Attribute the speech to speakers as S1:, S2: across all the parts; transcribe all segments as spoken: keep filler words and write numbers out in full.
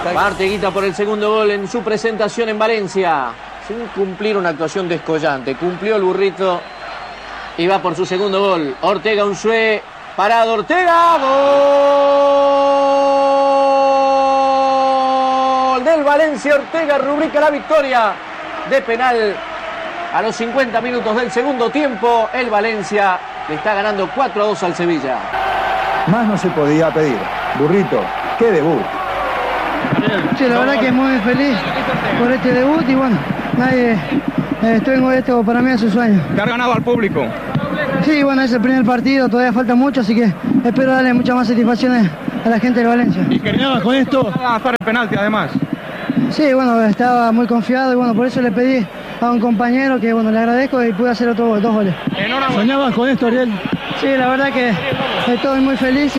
S1: Va Arteguita por el segundo gol en su presentación en Valencia. Sin cumplir una actuación descollante. Cumplió el burrito y va por su segundo gol. Ortega Unzué. Parado Ortega. Gol del Valencia. Ortega rubrica la victoria de penal. A los cincuenta minutos del segundo tiempo, el Valencia le está ganando cuatro a dos al Sevilla.
S2: Más no se podía pedir. Burrito, qué debut.
S3: Sí, la verdad que muy feliz por este debut y bueno, nadie, eh, tengo esto, para mí es un sueño.
S4: ¿Te has ganado al público?
S3: Sí, bueno, es el primer partido, todavía falta mucho, así que espero darle muchas más satisfacciones a la gente de Valencia.
S4: ¿Y querías con esto lanzar el penalti además?
S3: Sí, bueno, estaba muy confiado y bueno, por eso le pedí a un compañero que bueno, le agradezco y pude hacer otros dos goles.
S4: ¿Soñabas con esto, Ariel?
S3: Sí, la verdad que estoy muy feliz.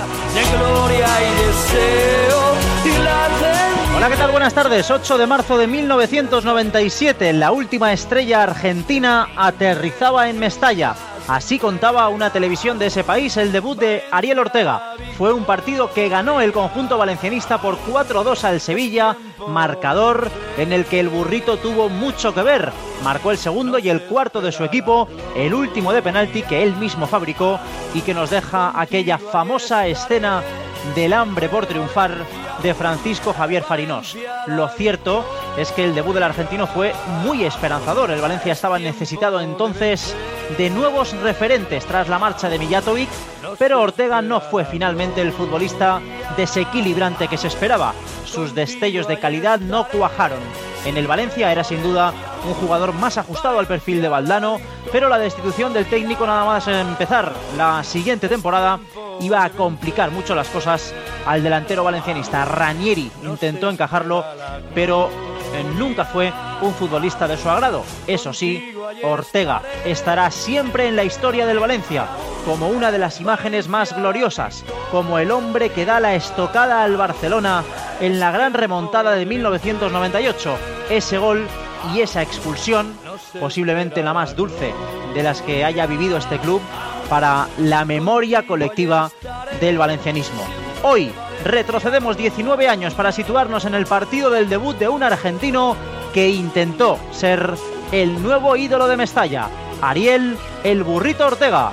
S5: Hola, ¿qué tal? Buenas tardes. ocho de marzo de mil novecientos noventa y siete, la última estrella argentina aterrizaba en Mestalla. Así contaba una televisión de ese país el debut de Ariel Ortega. Fue un partido que ganó el conjunto valencianista por cuatro a dos al Sevilla, marcador en el que el burrito tuvo mucho que ver. Marcó el segundo y el cuarto de su equipo, el último de penalti que él mismo fabricó y que nos deja aquella famosa escena del hambre por triunfar de Francisco Javier Farinós. Lo cierto es que el debut del argentino fue muy esperanzador. El Valencia estaba necesitado entonces de nuevos referentes tras la marcha de Mijatovic, pero Ortega no fue finalmente el futbolista desequilibrante que se esperaba. Sus destellos de calidad no cuajaron. En el Valencia era sin duda un jugador más ajustado al perfil de Valdano, pero la destitución del técnico nada más empezar la siguiente temporada iba a complicar mucho las cosas al delantero valencianista. Ranieri intentó encajarlo, pero eh, nunca fue un futbolista de su agrado. Eso sí, Ortega estará siempre en la historia del Valencia como una de las imágenes más gloriosas, como el hombre que da la estocada al Barcelona en la gran remontada de mil novecientos noventa y ocho. Ese gol y esa expulsión, posiblemente la más dulce de las que haya vivido este club para la memoria colectiva del valencianismo. Hoy retrocedemos diecinueve años para situarnos en el partido del debut de un argentino que intentó ser el nuevo ídolo de Mestalla, Ariel el Burrito Ortega.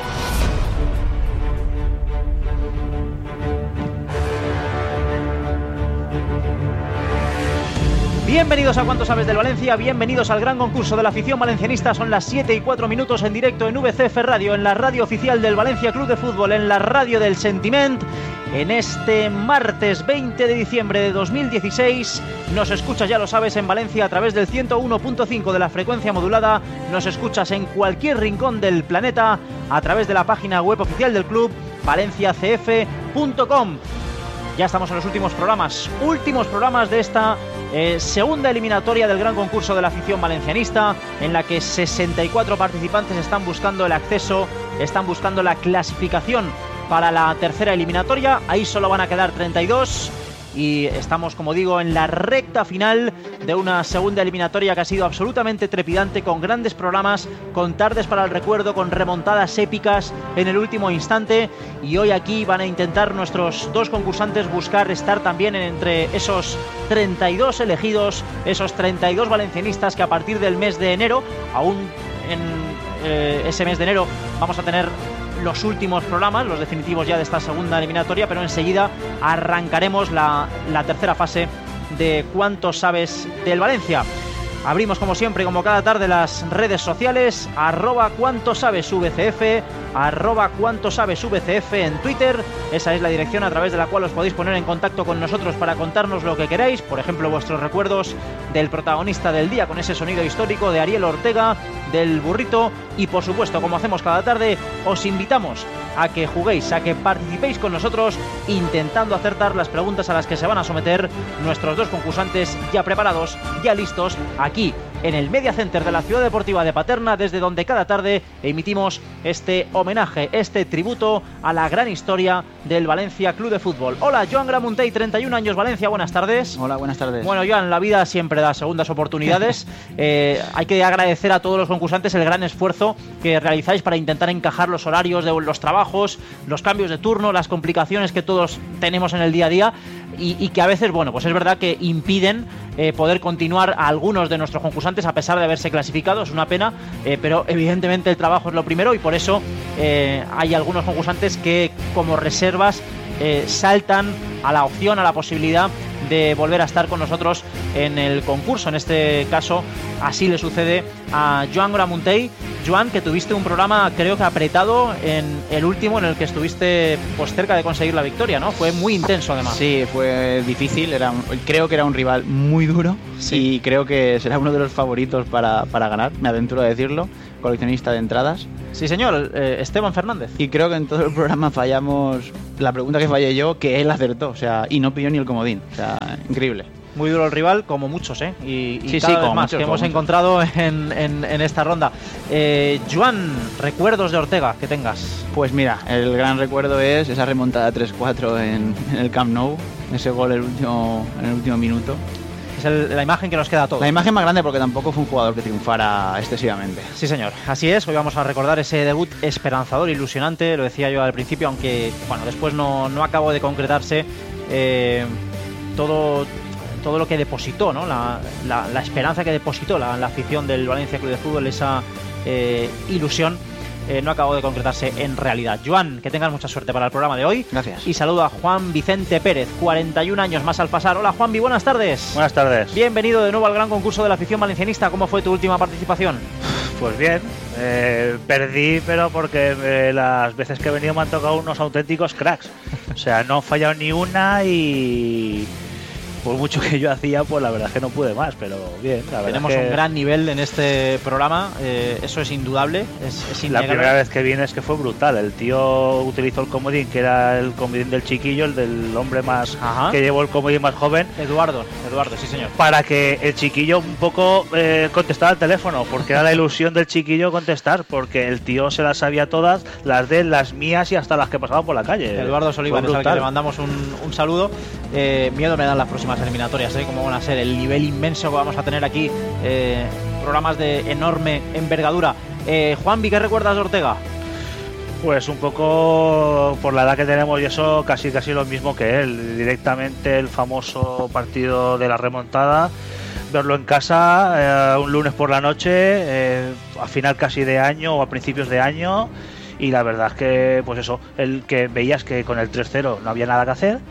S5: Bienvenidos a Cuánto Sabes del Valencia, bienvenidos al gran concurso de la afición valencianista. Son las siete y cuatro minutos en directo en V C F Radio, en la radio oficial del Valencia Club de Fútbol, en la radio del Sentiment. En este martes veinte de diciembre de dos mil dieciséis nos escuchas, ya lo sabes, en Valencia a través del ciento uno punto cinco de la frecuencia modulada. Nos escuchas en cualquier rincón del planeta a través de la página web oficial del club, valencia c f punto com. Ya estamos en los últimos programas, últimos programas de esta eh, segunda eliminatoria del gran concurso de la afición valencianista, en la que sesenta y cuatro participantes están buscando el acceso, están buscando la clasificación para la tercera eliminatoria. Ahí solo van a quedar treinta y dos y estamos, como digo, en la recta final de una segunda eliminatoria que ha sido absolutamente trepidante, con grandes programas, con tardes para el recuerdo, con remontadas épicas en el último instante. Y hoy aquí van a intentar nuestros dos concursantes buscar estar también entre esos treinta y dos elegidos, esos treinta y dos valencianistas que a partir del mes de enero, aún en eh, ese mes de enero, vamos a tener los últimos programas, los definitivos ya de esta segunda eliminatoria, pero enseguida arrancaremos la, la tercera fase de Cuánto Sabes del Valencia. Abrimos, como siempre, como cada tarde, las redes sociales, arroba Cuánto Sabes V C F, arroba Cuánto Sabes V C F en Twitter. Esa es la dirección a través de la cual os podéis poner en contacto con nosotros para contarnos lo que queráis, por ejemplo, vuestros recuerdos del protagonista del día, con ese sonido histórico de Ariel Ortega, del Burrito, y por supuesto, como hacemos cada tarde, os invitamos a que juguéis, a que participéis con nosotros intentando acertar las preguntas a las que se van a someter nuestros dos concursantes ya preparados, ya listos, aquí en el Media Center de la Ciudad Deportiva de Paterna, desde donde cada tarde emitimos este homenaje, este tributo a la gran historia del Valencia Club de Fútbol. Hola, Joan Gramuntey, treinta y un años, Valencia, buenas tardes.
S6: Hola, buenas tardes.
S5: Bueno, Joan, la vida siempre da segundas oportunidades. eh, hay que agradecer a todos los concursantes el gran esfuerzo que realizáis para intentar encajar los horarios de los trabajos, los cambios de turno, las complicaciones que todos tenemos en el día a día. y, y que a veces, bueno, pues es verdad que impiden eh, poder continuar a algunos de nuestros concursantes a pesar de haberse clasificado. Es una pena, eh, pero evidentemente el trabajo es lo primero y por eso eh, hay algunos concursantes que como reservas eh, saltan a la opción, a la posibilidad de volver a estar con nosotros en el concurso. En este caso así le sucede a Joan Gramuntey. Joan, que tuviste un programa creo que apretado en el último, en el que estuviste pues cerca de conseguir la victoria, ¿no? Fue muy intenso además.
S6: Sí, fue difícil, era, creo que era un rival muy duro, sí. Y creo que será uno de los favoritos para, para ganar, me aventuro a decirlo, coleccionista de entradas.
S5: Sí señor, eh, Esteban Fernández.
S6: Y creo que en todo el programa fallamos la pregunta que fallé yo, que él acertó, o sea, y no pilló ni el comodín, o sea, increíble.
S5: Muy duro el rival, como muchos, ¿eh? Y, y
S6: sí,
S5: cada
S6: sí,
S5: vez más
S6: muchos,
S5: que hemos
S6: muchos.
S5: encontrado en, en, en esta ronda. Eh, Joan, recuerdos de Ortega que tengas.
S6: Pues mira, el gran recuerdo es esa remontada tres cuatro en, en el Camp Nou, ese gol el último, en el último minuto.
S5: Es el, la imagen que nos queda a todos.
S6: La imagen más grande porque tampoco fue un jugador que triunfara excesivamente.
S5: Sí señor, así es. Hoy vamos a recordar ese debut esperanzador, ilusionante, lo decía yo al principio, aunque bueno, después no, no acabó de concretarse eh, todo... todo lo que depositó, ¿no? la, la, la esperanza que depositó la, la afición del Valencia Club de Fútbol, esa eh, ilusión, eh, no acabó de concretarse en realidad. Joan, que tengas mucha suerte para el programa de hoy.
S6: Gracias.
S5: Y saludo a Juan Vicente Pérez, cuarenta y un años más al pasar. Hola Juanvi, buenas tardes.
S7: Buenas tardes.
S5: Bienvenido de nuevo al gran concurso de la afición valencianista. ¿Cómo fue tu última participación?
S7: Pues bien, eh, perdí, pero porque eh, las veces que he venido me han tocado unos auténticos cracks. O sea, no he fallado ni una y... por mucho que yo hacía, pues la verdad es que no pude más, pero bien. La verdad
S5: Tenemos
S7: es que
S5: un gran nivel en este programa, eh, eso es indudable, es, es
S7: la
S5: innegable.
S7: primera vez que vine es que fue brutal. El tío utilizó el comodín, que era el comodín del chiquillo, el del hombre más
S5: Ajá.
S7: que llevó el comodín más joven.
S5: Eduardo, Eduardo, sí señor.
S7: Para que el chiquillo un poco eh, contestara al teléfono, porque era la ilusión del chiquillo contestar, porque el tío se las sabía todas, las de él, las mías y hasta las que pasaban por la calle.
S5: Eduardo Solívar,
S7: Fue
S5: es al que
S7: brutal.
S5: le mandamos un, un saludo. Eh, miedo me dan las próximas eliminatorias, ¿eh? Cómo van a ser, el nivel inmenso que vamos a tener aquí, eh, programas de enorme envergadura. Eh, Juanvi, ¿qué recuerdas de Ortega?
S7: Pues un poco por la edad que tenemos y eso, casi casi lo mismo que él. Directamente el famoso partido de la remontada, verlo en casa eh, un lunes por la noche, eh, a final casi de año o a principios de año, y la verdad es que pues eso, el que veías que con el tres cero no había nada que hacer,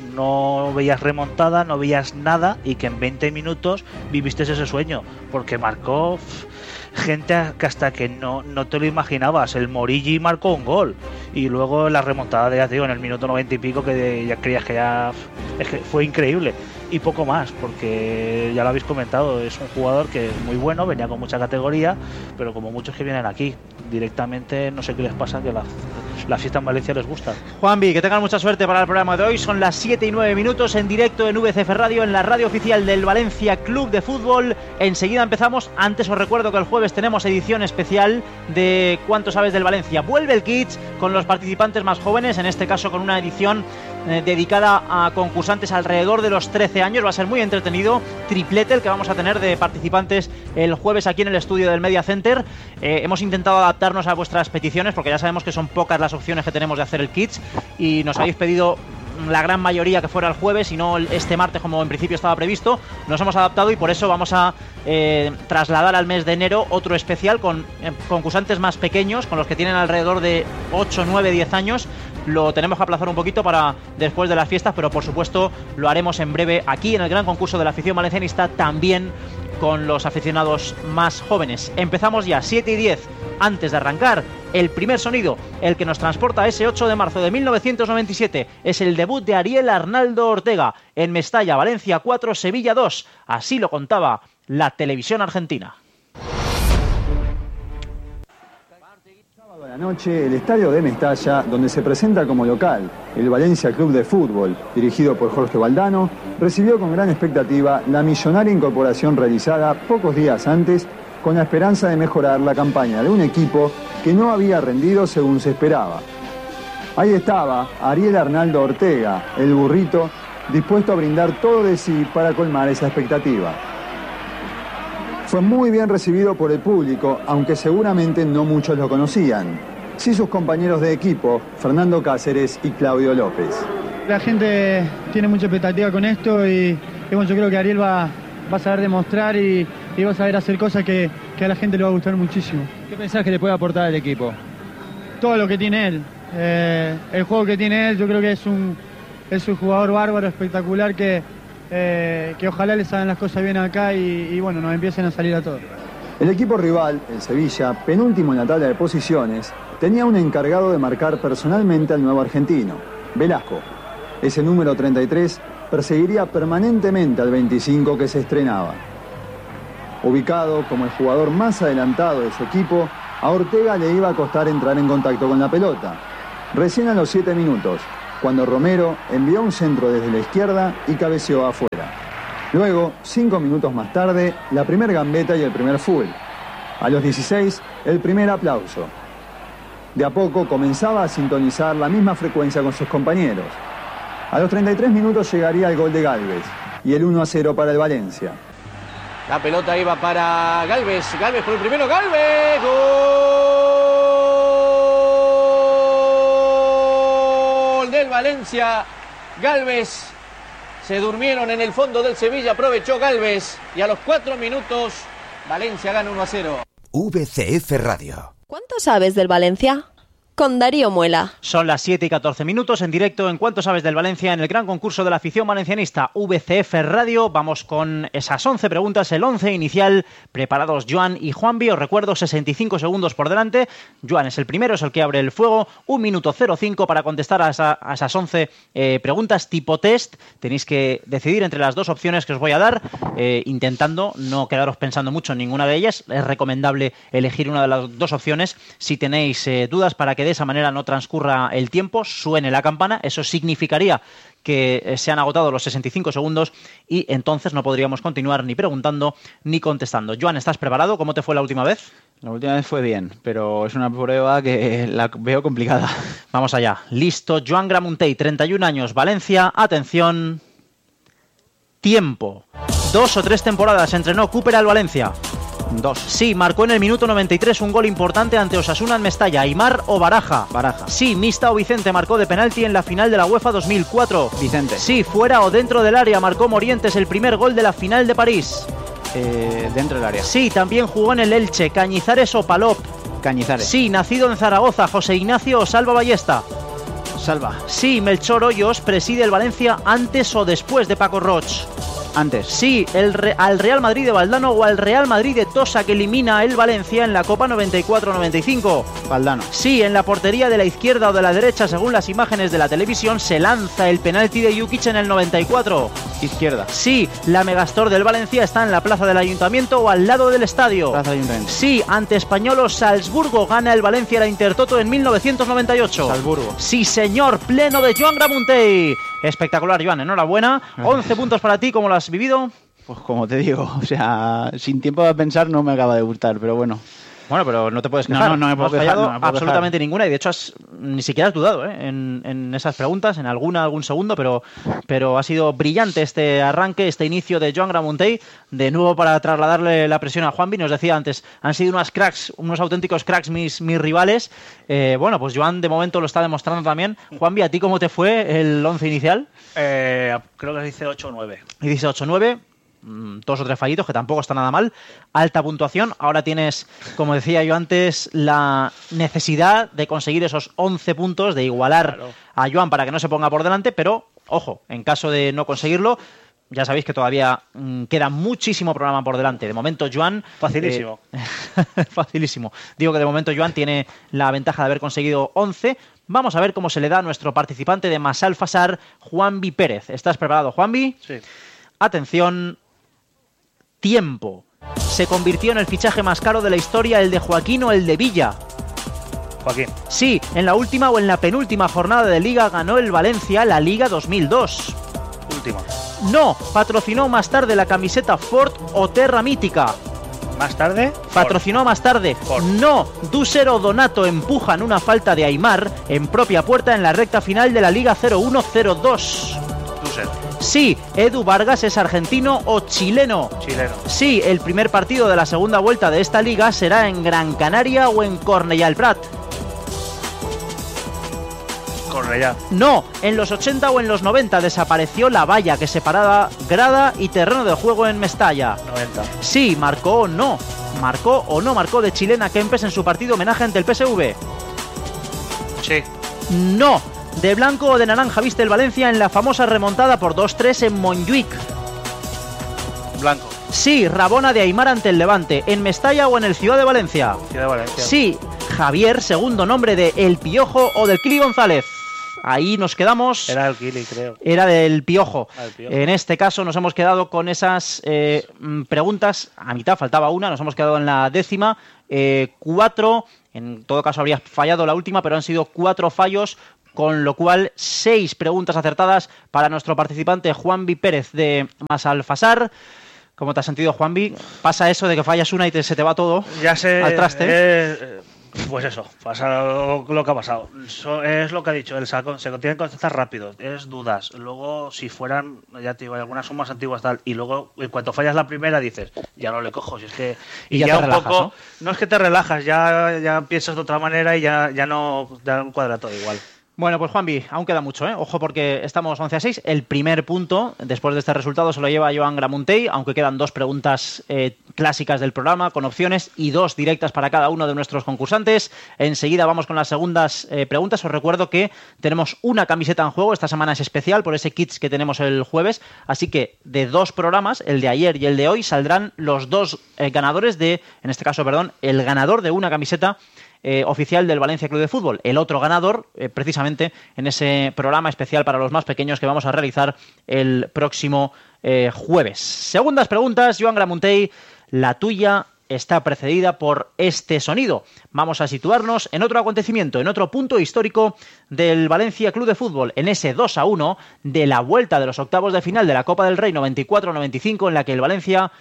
S7: no veías remontada, no veías nada, y que en veinte minutos viviste ese sueño, porque marcó pff, gente que hasta que no, no te lo imaginabas. El Morigi marcó un gol, y luego la remontada de, ya te digo, en el minuto noventa y pico, que ya creías que ya pff, es que fue increíble. Y poco más, porque ya lo habéis comentado, es un jugador que es muy bueno, venía con mucha categoría, pero como muchos que vienen aquí directamente, no sé qué les pasa, que la, la fiesta en Valencia les gusta.
S5: Juanvi, que tengan mucha suerte para el programa de hoy. Son las siete y nueve minutos en directo en V C F Radio, en la radio oficial del Valencia Club de Fútbol. Enseguida empezamos. Antes os recuerdo que el jueves tenemos edición especial de ¿Cuánto sabes del Valencia? Vuelve el Kids con los participantes más jóvenes, en este caso con una edición eh, dedicada a concursantes alrededor de los trece años. Va a ser muy entretenido, triplete el que vamos a tener de participantes el jueves aquí en el estudio del Media Center. Eh, hemos intentado adaptarnos a vuestras peticiones, porque ya sabemos que son pocas las opciones que tenemos de hacer el Kids, y nos habéis pedido la gran mayoría que fuera el jueves y no este martes como en principio estaba previsto. Nos hemos adaptado y por eso vamos a eh, trasladar al mes de enero otro especial con eh, concursantes más pequeños, con los que tienen alrededor de ocho, nueve, diez años. Lo tenemos que aplazar un poquito para después de las fiestas, pero por supuesto lo haremos en breve aquí en el gran concurso de la afición valencianista, también con los aficionados más jóvenes. Empezamos ya, siete y diez. Antes de arrancar, el primer sonido, el que nos transporta a ese ocho de marzo de mil novecientos noventa y siete, es el debut de Ariel Arnaldo Ortega en Mestalla, Valencia cuatro, Sevilla dos. Así lo contaba la televisión argentina.
S2: Sábado a la noche, el estadio de Mestalla, donde se presenta como local el Valencia Club de Fútbol, dirigido por Jorge Valdano, recibió con gran expectativa la millonaria incorporación realizada pocos días antes, con la esperanza de mejorar la campaña de un equipo que no había rendido según se esperaba. Ahí estaba Ariel Arnaldo Ortega, el burrito, dispuesto a brindar todo de sí para colmar esa expectativa. Fue muy bien recibido por el público, aunque seguramente no muchos lo conocían. Sí sus compañeros de equipo, Fernando Cáceres y Claudio López.
S3: La gente tiene mucha expectativa con esto y, y bueno, yo creo que Ariel va, va a saber demostrar y, y va a saber hacer cosas que, que a la gente le va a gustar muchísimo.
S2: ¿Qué pensás que le puede aportar al equipo?
S3: Todo lo que tiene él, eh, el juego que tiene él, yo creo que es un, es un jugador bárbaro, espectacular, que, eh, que ojalá le salgan las cosas bien acá y, y bueno, nos empiecen a salir a todos.
S2: El equipo rival, el Sevilla, penúltimo en la tabla de posiciones, tenía un encargado de marcar personalmente al nuevo argentino, Velasco. Ese número treinta y tres perseguiría permanentemente al veinticinco que se estrenaba. Ubicado como el jugador más adelantado de su equipo, a Ortega le iba a costar entrar en contacto con la pelota. Recién a los siete minutos, cuando Romero envió un centro desde la izquierda y cabeceó afuera. Luego, cinco minutos más tarde, la primer gambeta y el primer full. A los dieciséis, el primer aplauso. De a poco comenzaba a sintonizar la misma frecuencia con sus compañeros. A los treinta y tres minutos llegaría el gol de Gálvez y el uno a cero para el Valencia.
S1: La pelota iba para Gálvez. Gálvez por el primero. ¡Gálvez! ¡Gol del Valencia! Gálvez. Se durmieron en el fondo del Sevilla. Aprovechó Gálvez. Y a los cuatro minutos, Valencia gana uno a cero.
S8: V C F Radio.
S9: ¿Cuánto sabes del Valencia? Con Darío Muela.
S5: Son las siete y catorce minutos en directo en Cuánto sabes del Valencia en el gran concurso de la afición valencianista V C F Radio. Vamos con esas once preguntas, el once inicial. Preparados Joan y Juanvi. Os recuerdo, sesenta y cinco segundos por delante. Joan es el primero, es el que abre el fuego. Un minuto cero cinco para contestar a, esa, a esas once eh, preguntas tipo test. Tenéis que decidir entre las dos opciones que os voy a dar, eh, intentando no quedaros pensando mucho en ninguna de ellas. Es recomendable elegir una de las dos opciones si tenéis eh, dudas, para que de esa manera no transcurra el tiempo, suene la campana. Eso significaría que se han agotado los sesenta y cinco segundos y entonces no podríamos continuar ni preguntando ni contestando. Joan, ¿estás preparado? ¿Cómo te fue la última vez?
S6: La última vez fue bien, pero es una prueba que la veo complicada.
S5: Vamos allá. Listo. Joan Gramuntey, treinta y un años, Valencia. Atención. Tiempo. Dos o tres temporadas entrenó Cooper al Valencia. Dos. Sí, marcó en el minuto noventa y tres un gol importante ante Osasuna en Mestalla. Aimar o Baraja.
S6: Baraja.
S5: Sí, Mista o Vicente marcó de penalti en la final de la UEFA dos mil cuatro.
S6: Vicente.
S5: Sí, fuera o dentro del área marcó Morientes el primer gol de la final de París.
S6: Eh, dentro del área.
S5: Sí, también jugó en el Elche. Cañizares o Palop.
S6: Cañizares.
S5: Sí, nacido en Zaragoza. José Ignacio o Salva Ballesta.
S6: Salva.
S5: Sí, Melchor Hoyos preside el Valencia antes o después de Paco Roch.
S6: Antes.
S5: Sí, el Re- al Real Madrid de Valdano o al Real Madrid de Tosa, que elimina el Valencia en la Copa noventa y cuatro noventa y cinco.
S6: Valdano.
S5: Sí, en la portería de la izquierda o de la derecha, según las imágenes de la televisión, se lanza el penalti de Jukic en el noventa y cuatro.
S6: Izquierda.
S5: Sí, la Megastor del Valencia está en la plaza del Ayuntamiento o al lado del estadio.
S6: Plaza del Ayuntamiento.
S5: Sí, ante Español o Salzburgo gana el Valencia la Intertoto en mil novecientos noventa y ocho.
S6: Salzburgo.
S5: Sí, señor, pleno de Joan Gramuntey. Espectacular, Joan, enhorabuena. once puntos para ti, ¿cómo lo has vivido?
S6: Pues como te digo, o sea, sin tiempo de pensar no me acaba de gustar, pero bueno.
S5: Bueno, pero no te puedes quejar.
S6: No, no, no me puedo
S5: has
S6: quejar,
S5: fallado
S6: no me puedo
S5: absolutamente
S6: quejar.
S5: ninguna y de hecho has, ni siquiera has dudado ¿eh? en, en esas preguntas, en alguna, algún segundo, pero, pero ha sido brillante este arranque, este inicio de Joan Gramuntey. De nuevo, para trasladarle la presión a Juanvi, nos decía antes, han sido unas cracks, unos auténticos cracks mis, mis rivales. Eh, bueno, pues Joan de momento lo está demostrando también. Juanvi, ¿a ti cómo te fue el once inicial?
S7: Eh, creo que dice ocho o nueve.
S5: Y dice ocho nueve. Dos o tres fallitos, que tampoco está nada mal. Alta puntuación. Ahora tienes, como decía yo antes, la necesidad de conseguir esos once puntos, de igualar claro. a Joan para que no se ponga por delante, pero, ojo, en caso de no conseguirlo, ya sabéis que todavía mmm, queda muchísimo programa por delante. De momento, Joan...
S7: Facilísimo.
S5: Eh, facilísimo. Digo que de momento Joan tiene la ventaja de haber conseguido once. Vamos a ver cómo se le da a nuestro participante de Masal Fasar, Juanvi Pérez. ¿Estás preparado, Juanvi?
S7: Sí.
S5: Atención... Tiempo. Se convirtió en el fichaje más caro de la historia, el de Joaquín o el de Villa.
S7: Joaquín.
S5: Sí, en la última o en la penúltima jornada de Liga ganó el Valencia la Liga dos mil dos.
S7: Última.
S5: No, patrocinó más tarde la camiseta Ford o Terra Mítica.
S7: ¿Más tarde?
S5: Patrocinó más tarde.
S7: Ford.
S5: No, Duser o Donato empujan una falta de Aimar en propia puerta en la recta final de la Liga cero uno cero dos.
S7: Duser.
S5: Sí, Edu Vargas es argentino o chileno.
S7: Chileno.
S5: Sí, el primer partido de la segunda vuelta de esta liga será en Gran Canaria o en Cornellà el Prat.
S7: Cornellà Cornellá.
S5: No, en los ochenta o en los noventa desapareció la valla que separaba grada y terreno de juego en Mestalla.
S7: noventa.
S5: Sí, marcó o no. Marcó o no marcó de Chilena Kempes en su partido homenaje ante el P S V.
S7: Sí.
S5: No. De blanco o de naranja viste el Valencia en la famosa remontada por dos tres en Montjuic.
S7: Blanco.
S5: Sí, Rabona de Aimar ante el Levante, en Mestalla o en el Ciudad de Valencia.
S7: Ciudad de Valencia.
S5: Sí, Javier, segundo nombre de El Piojo o del Kili González. Ahí nos quedamos.
S7: Era el Kili, creo.
S5: Era del Piojo.
S7: Ah, el Piojo.
S5: En este caso nos hemos quedado con esas eh, preguntas. A mitad faltaba una, nos hemos quedado en la décima. Eh, cuatro, en todo caso habría fallado la última, pero han sido cuatro fallos. Con lo cual, seis preguntas acertadas para nuestro participante Juanvi Pérez de Masalfasar. ¿Cómo te has sentido, Juanvi? ¿Pasa eso de que fallas una y te, se te va todo
S7: ya sé,
S5: al traste?
S7: Eh, pues eso, pasa lo, lo que ha pasado. So, es lo que ha dicho, el saco, se tienen que contestar rápido, es dudas. Luego, si fueran, ya te digo, algunas son más antiguas tal, y luego, en cuanto fallas la primera, dices, ya no le cojo, si es que...
S5: Y,
S7: y
S5: ya,
S7: ya
S5: te
S7: un
S5: relajas,
S7: poco,
S5: ¿no?
S7: no es que te relajas, ya, ya piensas de otra manera y ya, ya no ya cuadra todo igual.
S5: Bueno, pues Juanvi, aún queda mucho, ¿eh? Ojo porque estamos once a seis. El primer punto, después de este resultado, se lo lleva Joan Gramuntey, aunque quedan dos preguntas eh, clásicas del programa, con opciones, y dos directas para cada uno de nuestros concursantes. Enseguida vamos con las segundas eh, preguntas. Os recuerdo que tenemos una camiseta en juego. Esta semana es especial por ese kits que tenemos el jueves. Así que de dos programas, el de ayer y el de hoy, saldrán los dos eh, ganadores de, en este caso, perdón, el ganador de una camiseta Eh, oficial del Valencia Club de Fútbol. El otro ganador, eh, precisamente en ese programa especial para los más pequeños que vamos a realizar el próximo eh, jueves. Segundas preguntas, Joan Gramuntey, la tuya está precedida por este sonido. Vamos a situarnos en otro acontecimiento, en otro punto histórico del Valencia Club de Fútbol, en ese dos a uno de la vuelta de los octavos de final de la Copa del Rey noventa y cuatro noventa y cinco, en la que el Valencia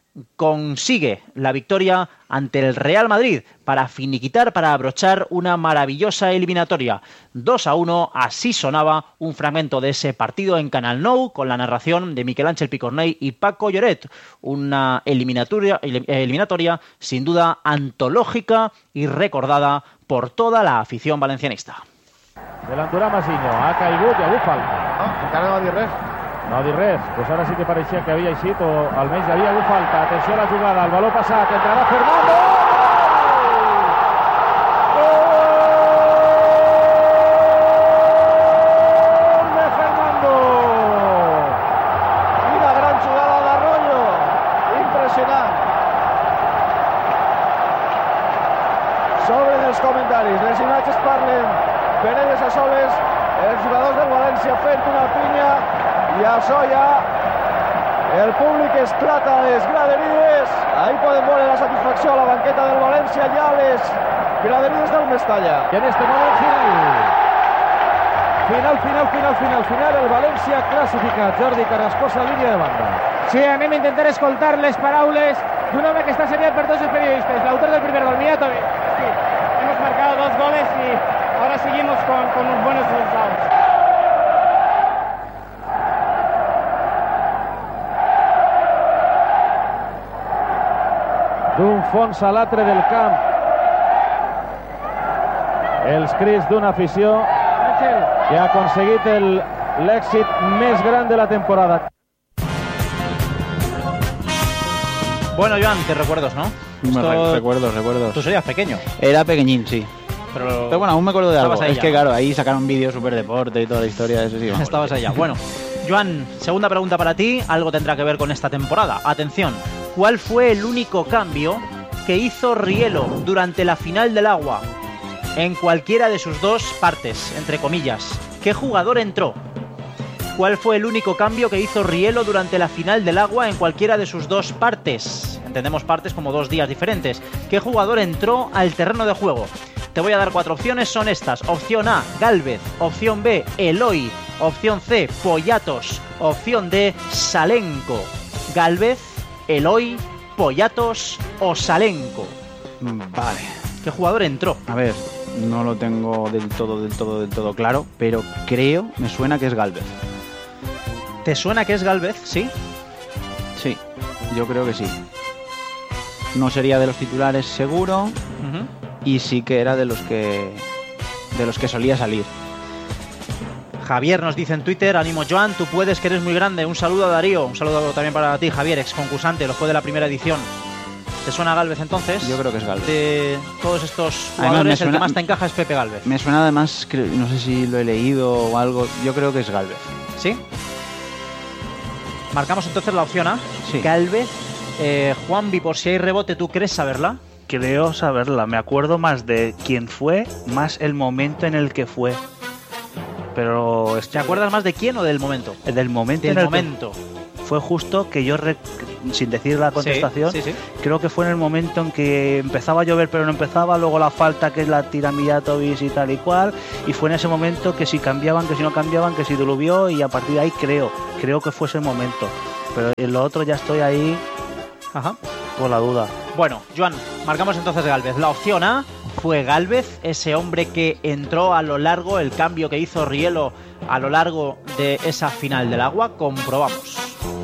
S5: consigue la victoria ante el Real Madrid para finiquitar, para abrochar una maravillosa eliminatoria. dos a uno, así sonaba un fragmento de ese partido en Canal Nou con la narración de Miquel Ángel Picornell y Paco Lloret. Una eliminatoria, eliminatoria sin duda antológica y recordada por toda la afición valencianista.
S10: De l'Andorà Masiño, ha caigut i algú falta.
S11: No, encara no va dir res.
S10: No ha dit res, pues ara sí que pareixia que havia eixit o almenys havia hagut falta. Atenció a la jugada, el baló passat, entrarà Fernando! Gol de Fernando!
S11: Quina gran jugada d'Arroyo! Impressionant! S'obren els comentaris, les imatges parlen per elles a soles, els jugadors del València fent una pinya i això ja el públic esclata a les graderies. Ahí podem veure la satisfacció a la banqueta del València i a les graderies del Mestalla.
S10: I en este moment final. Final, final, final, final, final. El València classificat. Jordi Carrascosa, línia de banda.
S12: Sí, anem a intentar escoltar les paraules d'un home que està seriat per tots els periodistes. L'autor del primer gol. Mira, Tobi. Sí, hemos marcado dos goles y ahora seguimos con, con unos buenos resultados.
S10: D'un fons a l'altre del camp. Els crits d'una afició que ha aconseguit l'èxit més gran de la temporada.
S5: Bueno, Joan, qué recuerdos, ¿no?
S6: Esto... Recuerdos, recuerdos.
S5: Tú serías pequeño.
S6: Era pequeñín, sí.
S5: Pero,
S6: Pero bueno, aún me acuerdo de algo. Es
S5: ya,
S6: que
S5: ¿no?
S6: claro, ahí sacaron vídeos super deporte y toda la historia de eso, sí.
S5: Estabas allá. Bueno, Joan, segunda pregunta para ti. Algo tendrá que ver con esta temporada. Atención, ¿cuál fue el único cambio que hizo Rielo durante la final del Agua? En cualquiera de sus dos partes, entre comillas. ¿Qué jugador entró? ¿Cuál fue el único cambio que hizo Rielo durante la final del Agua en cualquiera de sus dos partes? Entendemos partes como dos días diferentes. ¿Qué jugador entró al terreno de juego? Te voy a dar cuatro opciones, son estas. Opción A, Gálvez. Opción B, Eloy. Opción C, Poyatos. Opción D, Salenko. Gálvez, Eloy, Poyatos o Salenko.
S6: Vale.
S5: ¿Qué jugador entró?
S6: A ver, no lo tengo del todo, del todo, del todo claro, pero creo, me suena que es Gálvez.
S5: ¿Te suena que es Gálvez? ¿Sí?
S6: Sí, yo creo que sí. No sería de los titulares seguro.
S5: Uh-huh.
S6: Y sí que era de los que de los que solía salir.
S5: Javier nos dice en Twitter, ánimo Joan, tú puedes, que eres muy grande. Un saludo a Darío, un saludo también para ti, Javier, ex concursante, lo fue de la primera edición. ¿Te suena Gálvez entonces?
S6: Yo creo que es Gálvez.
S5: De todos estos
S6: Además,
S5: jugadores,
S6: suena,
S5: el que más te encaja es Pepe Gálvez.
S6: Me suena además, creo, no sé si lo he leído o algo, yo creo que es Gálvez.
S5: ¿Sí? Marcamos entonces la opción A.
S6: Sí.
S5: Gálvez. Eh, Juanvi, por si hay rebote, ¿tú crees saberla?
S7: Creo saberla. Me acuerdo más de quién fue, más el momento en el que fue. Pero...
S5: ¿Te acuerdas más de quién o del momento?
S7: Del momento
S5: Del
S7: en el
S5: momento.
S7: Que fue justo que yo, rec... sin decir la contestación,
S5: sí, sí, sí.
S7: creo que fue en el momento en que empezaba a llover pero no empezaba, luego la falta que es la tira Mijatovic y tal y cual, y fue en ese momento que si cambiaban, que si no cambiaban, que si diluvió, y a partir de ahí creo, creo que fue ese momento. Pero en lo otro ya estoy ahí.
S5: Ajá.
S7: Por la duda.
S5: Bueno, Joan, marcamos entonces Gálvez. La opción A fue Gálvez, ese hombre que entró a lo largo, el cambio que hizo Rielo a lo largo de esa final del agua. Comprobamos.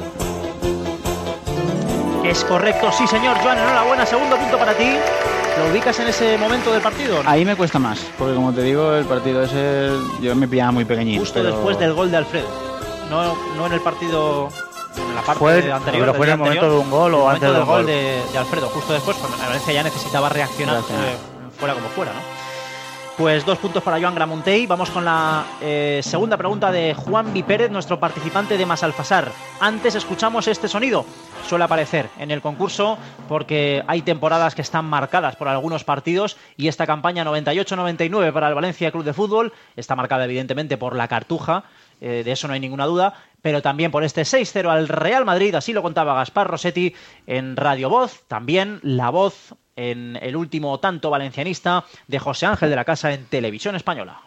S5: Es correcto, sí señor, Joan, enhorabuena, segundo punto para ti. ¿Lo ubicas en ese momento del partido?
S6: Ahí me cuesta más, porque como te digo, el partido ese yo me pillaba muy pequeñito.
S5: Justo
S6: pero...
S5: después del gol de Alfredo. No, no en el partido... En la parte
S7: fue,
S5: anterior,
S7: pero fue en el
S5: anterior,
S7: momento de un gol o antes
S5: del
S7: del
S5: gol
S7: gol
S5: de, de Alfredo, justo después, cuando la Valencia ya necesitaba reaccionar, eh, fuera como fuera, ¿no? Pues dos puntos para Joan Gramuntey. Vamos con la eh, segunda pregunta de Juanvi Pérez, nuestro participante de Masalfasar. Antes escuchamos este sonido. Suele aparecer en el concurso porque hay temporadas que están marcadas por algunos partidos, y esta campaña noventa y ocho noventa y nueve para el Valencia Club de Fútbol está marcada evidentemente por la Cartuja, eh, de eso no hay ninguna duda, pero también por este seis cero al Real Madrid, así lo contaba Gaspar Rossetti en Radio Voz, también la voz en el último tanto valencianista de José Ángel de la Casa en Televisión Española.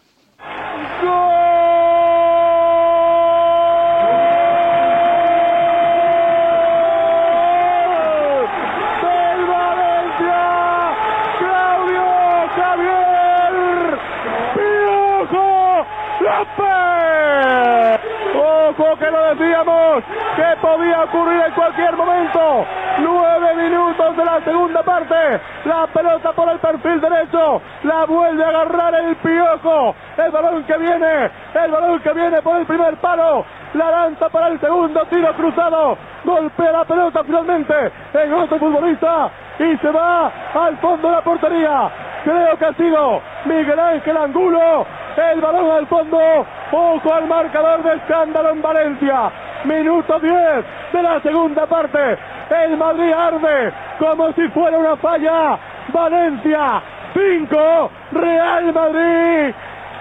S11: Ojo, que lo decíamos, que podía ocurrir en cualquier momento. Nueve minutos de la segunda parte. La pelota por el perfil derecho. La vuelve a agarrar el Piojo. El balón que viene. El balón que viene por el primer palo. La lanza para el segundo, tiro cruzado. Golpea la pelota finalmente en otro futbolista. Y se va al fondo de la portería. Creo que ha sido Miguel Ángel Angulo. El balón al fondo. Ojo al marcador de escándalo en Valencia. Minuto diez de la segunda parte. El Madrid arde como si fuera una falla. Valencia cinco, Real Madrid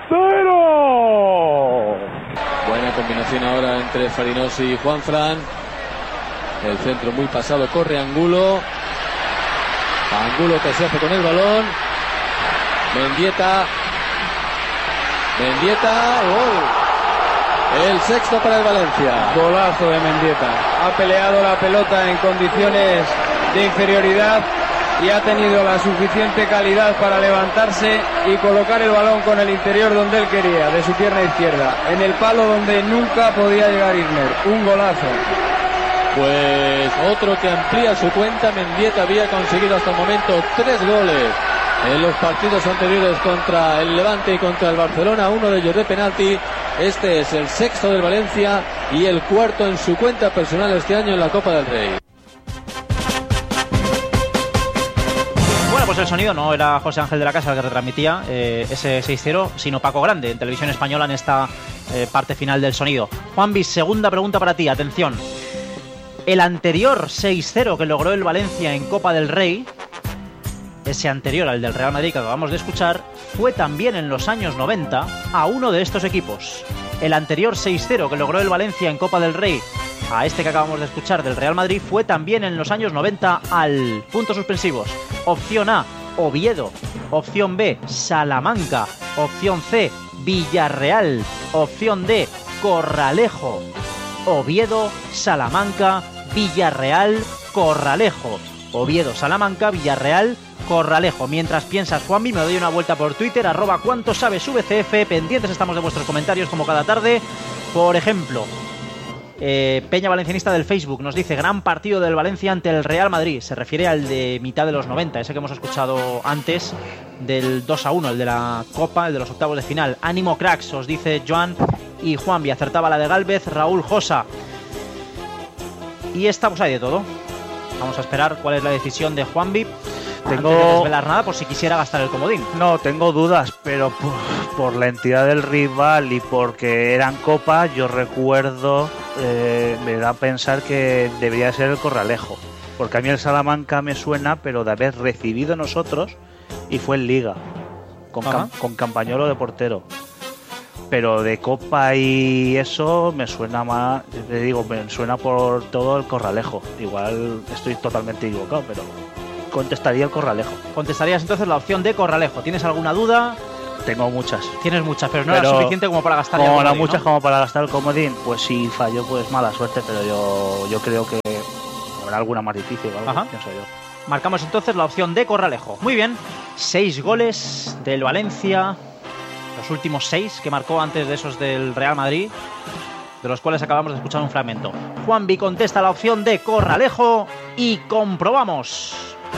S11: cero.
S13: Buena combinación ahora entre Farinosi y Juanfran. El centro muy pasado, corre Angulo. Angulo que se hace con el balón. Mendieta. Mendieta, gol. El sexto para el Valencia.
S14: Golazo de Mendieta. Ha peleado la pelota en condiciones de inferioridad y ha tenido la suficiente calidad para levantarse y colocar el balón con el interior donde él quería, de su pierna izquierda, en el palo donde nunca podía llegar Isner. Un golazo.
S13: Pues otro que amplía su cuenta. Mendieta había conseguido hasta el momento tres goles en los partidos anteriores contra el Levante y contra el Barcelona, uno de ellos de penalti. Este es el sexto del Valencia y el cuarto en su cuenta personal este año en la Copa del Rey.
S5: Bueno, pues el sonido no era José Ángel de la Casa el que retransmitía eh, ese seis cero, sino Paco Grande en Televisión Española en esta eh, parte final del sonido. Juanvi, segunda pregunta para ti, atención. El anterior seis cero que logró el Valencia en Copa del Rey, ese anterior al del Real Madrid que acabamos de escuchar, fue también en los años noventa a uno de estos equipos. El anterior seis cero que logró el Valencia en Copa del Rey a este que acabamos de escuchar del Real Madrid fue también en los años noventa al... Puntos suspensivos. Opción A, Oviedo. Opción B, Salamanca. Opción C, Villarreal. Opción D, Corralejo. Oviedo, Salamanca, Villarreal, Corralejo. Oviedo, Salamanca, Villarreal, Corralejo. Mientras piensas, Juanvi, me doy una vuelta por Twitter, arroba cuánto sabes V C F, pendientes estamos de vuestros comentarios como cada tarde. Por ejemplo, eh, Peña Valencianista del Facebook nos dice: gran partido del Valencia ante el Real Madrid. Se refiere al de mitad de los noventa, ese que hemos escuchado antes, del dos a uno, el de la Copa, el de los octavos de final. Ánimo cracks, os dice Joan y Juanvi. Acertaba la de Gálvez, Raúl Josa. Y esta, pues hay de todo. Vamos a esperar cuál es la decisión de Juanvi. Tengo... Antes de desvelar nada, por si quisiera gastar el comodín.
S7: No, tengo dudas, pero por, por la entidad del rival y porque eran Copa, yo recuerdo, eh, me da a pensar que debería ser el Corralejo. Porque a mí el Salamanca me suena, pero de haber recibido nosotros, y fue en Liga, con, cam- con Campañolo de portero. Pero de Copa y eso me suena más, te digo, me suena por todo el Corralejo. Igual estoy totalmente equivocado, pero contestaría el Corralejo.
S5: Contestarías entonces la opción de Corralejo. ¿Tienes alguna duda?
S7: Tengo muchas.
S5: Tienes muchas, pero no
S7: pero
S5: era suficiente como para gastar
S7: el comodín.
S5: comodín,
S7: muchas
S5: ¿no?
S7: como para gastar el comodín. Pues si falló, pues mala suerte, pero yo, yo creo que habrá alguna más difícil o algo,
S5: Ajá.
S7: pienso yo.
S5: Marcamos entonces la opción de Corralejo. Muy bien. Seis goles del Valencia. Los últimos seis que marcó antes de esos del Real Madrid, de los cuales acabamos de escuchar un fragmento. Juanvi contesta la opción de Corralejo y comprobamos.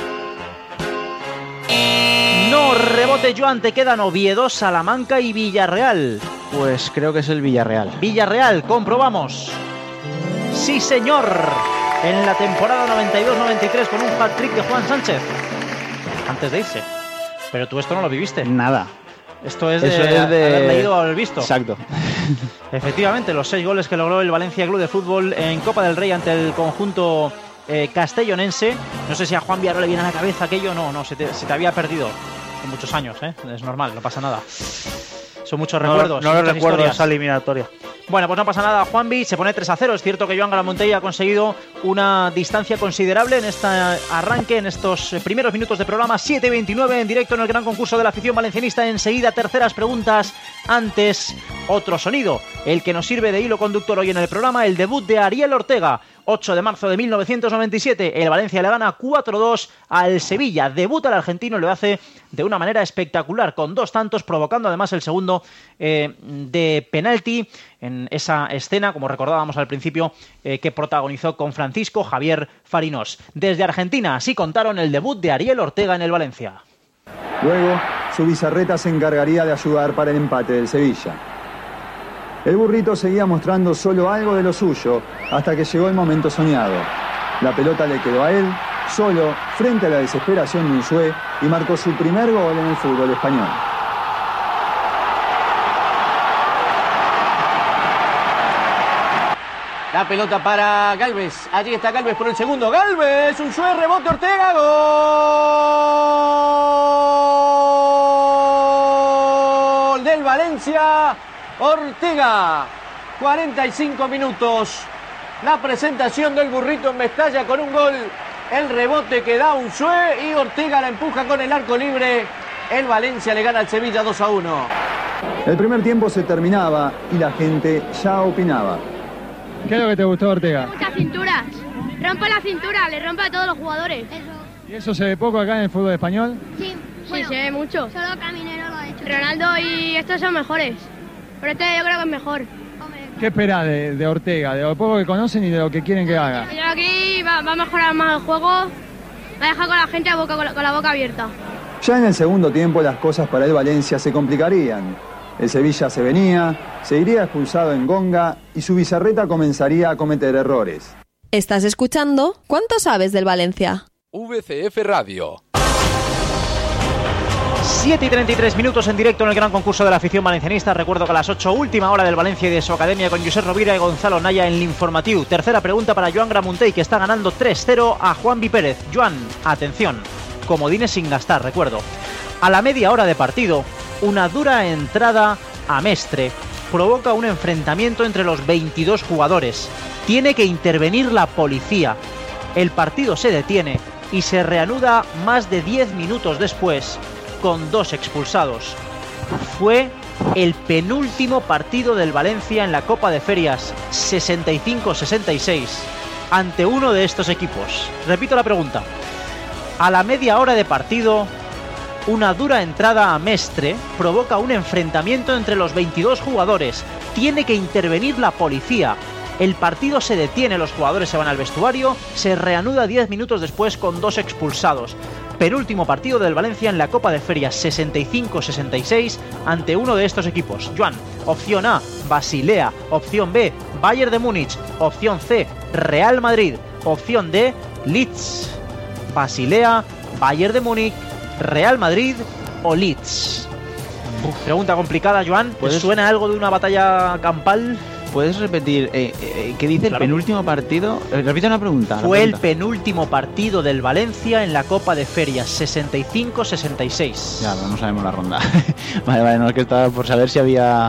S5: No, rebote Joan, te quedan Oviedo, Salamanca y Villarreal.
S6: Pues creo que es el Villarreal.
S5: Villarreal, comprobamos. Sí, señor. En la temporada noventa y dos noventa y tres con un hat-trick de Juan Sánchez. Antes de irse. Pero tú esto no lo viviste.
S6: Nada.
S5: Esto es de,
S6: Eso es de
S5: haber leído o haber visto.
S6: Exacto.
S5: Efectivamente, los seis goles que logró el Valencia Club de Fútbol en Copa del Rey ante el conjunto eh, castellonense. No sé si a Juan Villarreal le viene a la cabeza aquello. No, no, se te, se te había perdido. Son muchos años, ¿eh? Es normal, no pasa nada. Son muchos
S7: no,
S5: recuerdos.
S7: No lo recuerdo
S5: historias.
S7: esa eliminatoria.
S5: Bueno, pues no pasa nada, Juanvi, se pone tres a cero. Es cierto que Joan Garamontegui ha conseguido una distancia considerable en este arranque, en estos primeros minutos de programa. Siete veintinueve en directo en el gran concurso de la afición valencianista. Enseguida, terceras preguntas. Antes, otro sonido, el que nos sirve de hilo conductor hoy en el programa, el debut de Ariel Ortega. ocho de marzo de mil novecientos noventa y siete, el Valencia le gana cuatro dos al Sevilla. Debuta el argentino y lo hace de una manera espectacular, con dos tantos, provocando además el segundo eh, de penalti en esa escena, como recordábamos al principio, eh, que protagonizó con Francisco Javier Farinós. Desde Argentina, así contaron el debut de Ariel Ortega en el Valencia.
S2: Luego, su Bizarreta se encargaría de ayudar para el empate del Sevilla. El burrito seguía mostrando solo algo de lo suyo hasta que llegó el momento soñado. La pelota le quedó a él, solo, frente a la desesperación de Unzué, y marcó su primer gol en el fútbol español.
S1: La pelota para Gálvez. Allí está Gálvez por el segundo. Gálvez, Unzué, rebote, Ortega, gol del Valencia. Ortega, cuarenta y cinco minutos. La presentación del burrito en Mestalla con un gol. El rebote que da Unzué y Ortega la empuja con el arco libre. El Valencia le gana al Sevilla dos a uno.
S2: El primer tiempo se terminaba y la gente ya opinaba.
S3: ¿Qué es lo que te gustó, Ortega?
S15: Muchas cinturas. Rompe la cintura, le rompe a todos los jugadores. Eso.
S3: ¿Y eso se ve poco acá en el fútbol español?
S15: Sí, bueno, sí, se ve mucho. Solo Caminero lo ha hecho. Ronaldo y estos son mejores. Pero este yo creo que es mejor.
S3: ¿Qué esperás de, de Ortega? De lo poco que conocen y de lo que quieren que haga.
S15: Yo aquí va, va a mejorar más el juego. Va a dejar con la gente a boca, con, la, con la boca abierta.
S2: Ya en el segundo tiempo las cosas para el Valencia se complicarían. El Sevilla se venía, se iría expulsado en Gonga y su Bizarreta comenzaría a cometer errores.
S9: ¿Estás escuchando? ¿Cuánto sabes del Valencia?
S8: V C F Radio.
S5: siete y treinta y tres minutos en directo en el gran concurso de la afición valencianista. Recuerdo que a las ocho, última hora del Valencia y de su academia con Josep Rovira y Gonzalo Naya en l'Informatiu. Tercera pregunta para Joan Garamontegui, que está ganando tres cero a Juanvi Pérez. Joan, atención, comodines sin gastar, recuerdo. A la media hora de partido, una dura entrada a Mestre provoca un enfrentamiento entre los veintidós jugadores. Tiene que intervenir la policía. El partido se detiene y se reanuda más de diez minutos después con dos expulsados. Fue el penúltimo partido del Valencia en la Copa de Ferias, sesenta y cinco sesenta y seis, ante uno de estos equipos. Repito la pregunta. A la media hora de partido, una dura entrada a Mestre provoca un enfrentamiento entre los veintidós jugadores. Tiene que intervenir la policía. El partido se detiene, los jugadores se van al vestuario, se reanuda diez minutos después con dos expulsados. penúltimo partido del Valencia en la Copa de Ferias sesenta y cinco sesenta y seis ante uno de estos equipos. Joan, opción A, Basilea. Opción B, Bayern de Múnich. Opción C, Real Madrid. Opción D, Leeds. Basilea, Bayern de Múnich, Real Madrid o Leeds. Uf, pregunta complicada, Joan. ¿Te suena algo de una batalla campal?
S6: ¿Puedes repetir eh, eh, qué dice claro. el penúltimo partido? Eh, repite una pregunta.
S5: Fue
S6: pregunta.
S5: el penúltimo partido del Valencia en la Copa de Ferias sesenta y cinco sesenta y seis.
S6: Ya, pero no sabemos la ronda. Vale, vale, no es que estaba por saber si había...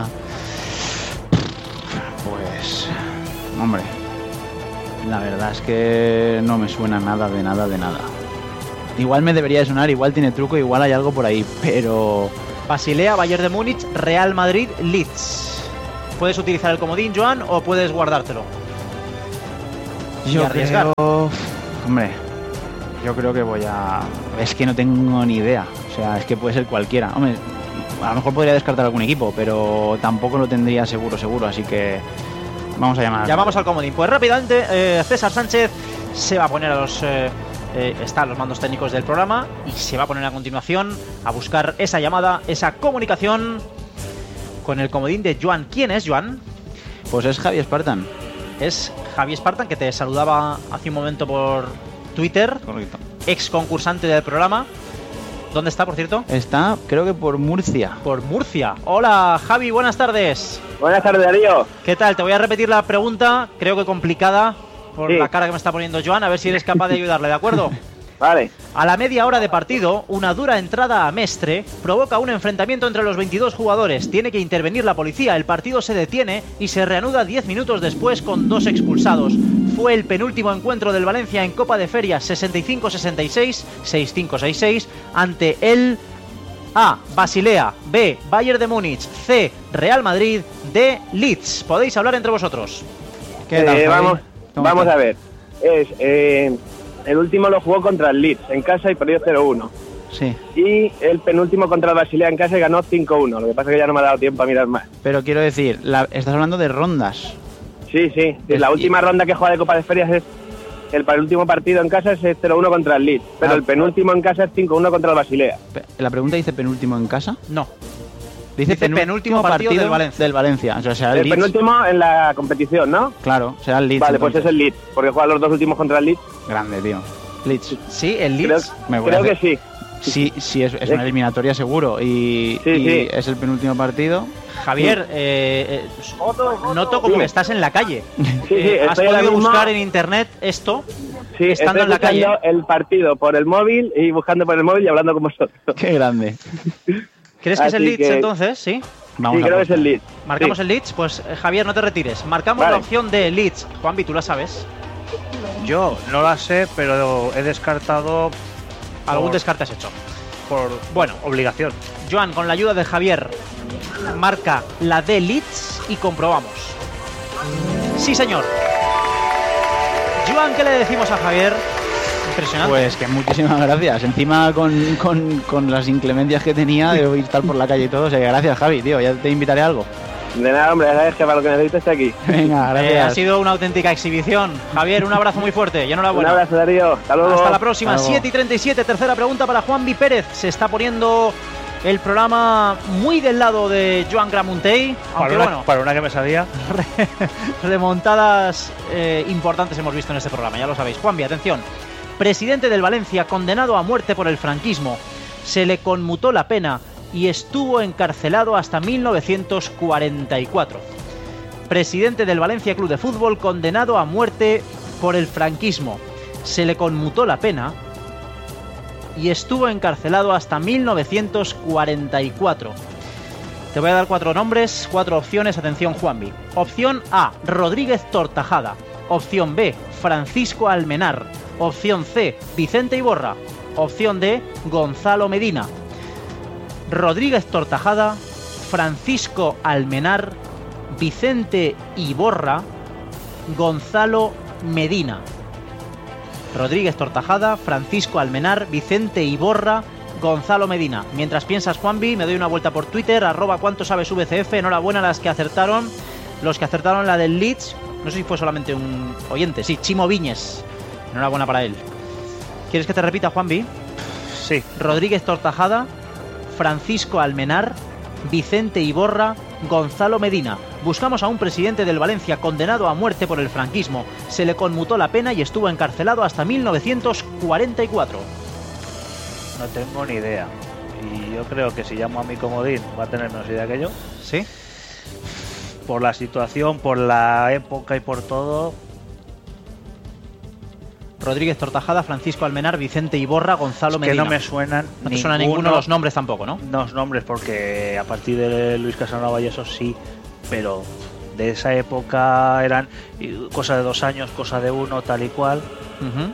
S6: Pues... Hombre, la verdad es que no me suena nada de nada de nada. Igual me debería de sonar, igual tiene truco, igual hay algo por ahí, pero...
S5: Basilea, Bayern de Múnich, Real Madrid, Leeds. Puedes utilizar el comodín, Joan, o puedes guardártelo.
S6: Yo y arriesgar. Creo... Hombre, yo creo que voy a... Es que no tengo ni idea. O sea, es que puede ser cualquiera. Hombre, a lo mejor podría descartar algún equipo, pero tampoco lo tendría seguro, seguro. Así que vamos a llamar.
S5: Llamamos al comodín. Pues rápidamente, eh, César Sánchez se va a poner a los... Eh, eh, está a los mandos técnicos del programa y se va a poner a continuación a buscar esa llamada, esa comunicación... con el comodín de Joan. ¿Quién es Joan?
S6: Pues es Javi Spartan.
S5: Es Javi Spartan, que te saludaba hace un momento por Twitter.
S6: Correcto.
S5: Ex concursante del programa. ¿Dónde está, por cierto?
S6: Está, creo que por Murcia.
S5: Por Murcia. Hola, Javi, buenas tardes.
S16: Buenas tardes, Darío.
S5: ¿Qué tal? Te voy a repetir la pregunta, creo que complicada, por sí. la cara que me está poniendo Joan, a ver si eres capaz de ayudarle, ¿de acuerdo?
S16: Vale.
S5: A la media hora de partido, una dura entrada a Mestre provoca un enfrentamiento entre los veintidós jugadores. Tiene que intervenir la policía, el partido se detiene y se reanuda diez minutos después con dos expulsados. Fue el penúltimo encuentro del Valencia en Copa de Ferias sesenta y cinco sesenta y seis, sesenta y cinco sesenta y seis ante el A, Basilea, B, Bayern de Múnich, C, Real Madrid, D, Leeds. Podéis hablar entre vosotros.
S16: ¿Qué tal, eh, vamos, vamos a ver. Es... Eh... El último lo jugó contra el Leeds en casa y perdió cero uno.
S6: Sí.
S16: Y el penúltimo contra el Basilea en casa y ganó cinco uno. Lo que pasa es que ya no me ha dado tiempo a mirar más.
S6: Pero quiero decir, la, estás hablando de rondas.
S16: Sí, sí. Es, la última y... ronda que juega de Copa de Ferias es... El último partido en casa es cero uno contra el Leeds. Pero ah, el penúltimo en casa es cinco uno contra el Basilea.
S6: ¿La pregunta dice penúltimo en casa?
S5: No.
S6: Dice, dice penúltimo, penúltimo partido, partido del Valencia. Del Valencia. O sea, será el,
S16: el penúltimo en la competición, ¿no?
S6: Claro, será el Leeds.
S16: Vale,
S6: entonces.
S16: Pues es el Leeds. Porque juega los dos últimos contra el Leeds.
S6: Grande, tío. Leeds.
S5: Sí, el Leeds.
S16: Creo, creo que sí.
S6: Sí, sí, es, es una eliminatoria seguro. Y,
S16: sí,
S6: y
S16: sí.
S6: es el penúltimo partido.
S5: Javier, sí. eh, eh, noto como sí. que estás en la calle.
S16: Sí, sí,
S5: eh, ¿Has podido mismo... buscar en internet esto?
S16: Sí,
S5: estando en la calle.
S16: El partido por el móvil y buscando por el móvil y hablando con vosotros.
S6: Qué grande.
S5: ¿Crees que Así es el Leeds que... entonces? Sí.
S16: Vamos sí, creo que es el Leeds.
S5: ¿Marcamos
S16: sí.
S5: el Leeds? Pues eh, Javier, no te retires. Marcamos vale. la opción de Leeds. Juanvi, ¿tú la sabes?
S7: Yo no la sé, pero he descartado...
S5: Algún por... descarte has hecho.
S7: Por, bueno, obligación.
S5: Joan, con la ayuda de Javier, marca la de Leeds y comprobamos. Sí, señor. Joan, ¿qué le decimos a Javier? Impresionante.
S6: Pues que muchísimas gracias. Encima con, con, con las inclemencias que tenía de estar por la calle y todo. O sea, que gracias, Javi, tío. Ya te invitaré a algo.
S16: De nada, hombre, sabes que para lo que necesites está aquí.
S6: Venga, gracias.
S5: Eh, ha sido una auténtica exhibición. Javier, un abrazo muy fuerte y enhorabuena.
S16: Un abrazo, Darío. Hasta luego.
S5: Hasta la próxima. siete y treinta y siete, tercera pregunta para Juanvi Pérez. Se está poniendo el programa muy del lado de Joan Gramuntey. Aunque
S7: para, una,
S5: bueno,
S7: para una que me sabía.
S5: Remontadas eh, importantes hemos visto en este programa, ya lo sabéis. Juanvi, atención. Presidente del Valencia, condenado a muerte por el franquismo. Se le conmutó la pena y estuvo encarcelado hasta mil novecientos cuarenta y cuatro. Presidente del Valencia Club de Fútbol, condenado a muerte por el franquismo. Se le conmutó la pena y estuvo encarcelado hasta mil novecientos cuarenta y cuatro. Te voy a dar cuatro nombres, cuatro opciones. Atención, Juanvi. Opción A, Rodríguez Tortajada. Opción B, Francisco Almenar. Opción C, Vicente Iborra. Opción D, Gonzalo Medina. Rodríguez Tortajada, Francisco Almenar, Vicente Iborra, Gonzalo Medina. Rodríguez Tortajada, Francisco Almenar, Vicente Iborra, Gonzalo Medina. Mientras piensas, Juanvi, me doy una vuelta por Twitter, arroba cuánto sabes V C F. Enhorabuena a las que acertaron. Los que acertaron la del Leeds, no sé si fue solamente un oyente, sí, Chimo Viñes. Enhorabuena para él. ¿Quieres que te repita, Juanvi?
S7: Sí.
S5: Rodríguez Tortajada, Francisco Almenar, Vicente Iborra, Gonzalo Medina. Buscamos a un presidente del Valencia condenado a muerte por el franquismo. Se le conmutó la pena y estuvo encarcelado hasta mil novecientos cuarenta y cuatro.
S7: No tengo ni idea. Y yo creo que si llamo a mi comodín va a tener menos idea que yo.
S5: ¿Sí?
S7: Por la situación, por la época y por todo.
S5: Rodríguez Tortajada, Francisco Almenar, Vicente Iborra, Gonzalo
S7: es que
S5: Medina.
S7: no me suenan
S5: No te suena ninguno de los nombres tampoco, ¿no?
S7: Los nombres, porque a partir de Luis Casanova y eso sí, pero de esa época eran cosa de dos años, cosa de uno, tal y cual.
S5: Uh-huh.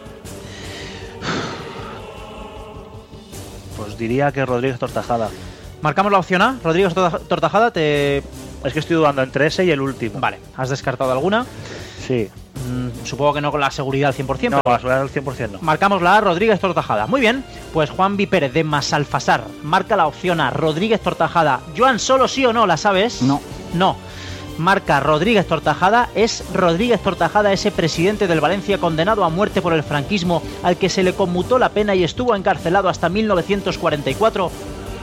S7: Pues diría que Rodríguez Tortajada.
S5: Marcamos la opción A, Rodríguez Tortajada, te...
S7: Es que estoy dudando entre ese y el último.
S5: Vale, ¿has descartado alguna?
S7: Sí.
S5: Mm, supongo que no con la seguridad al cien por cien.
S7: No,
S5: pero...
S7: la seguridad al cien por cien no.
S5: Marcamos la A, Rodríguez Tortajada. Muy bien, pues Juanvi Pérez de Masalfasar marca la opción A, Rodríguez Tortajada. Joan, ¿solo sí o no la sabes?
S6: No.
S5: No. Marca Rodríguez Tortajada. Es Rodríguez Tortajada ese presidente del Valencia condenado a muerte por el franquismo, al que se le conmutó la pena y estuvo encarcelado hasta mil novecientos cuarenta y cuatro.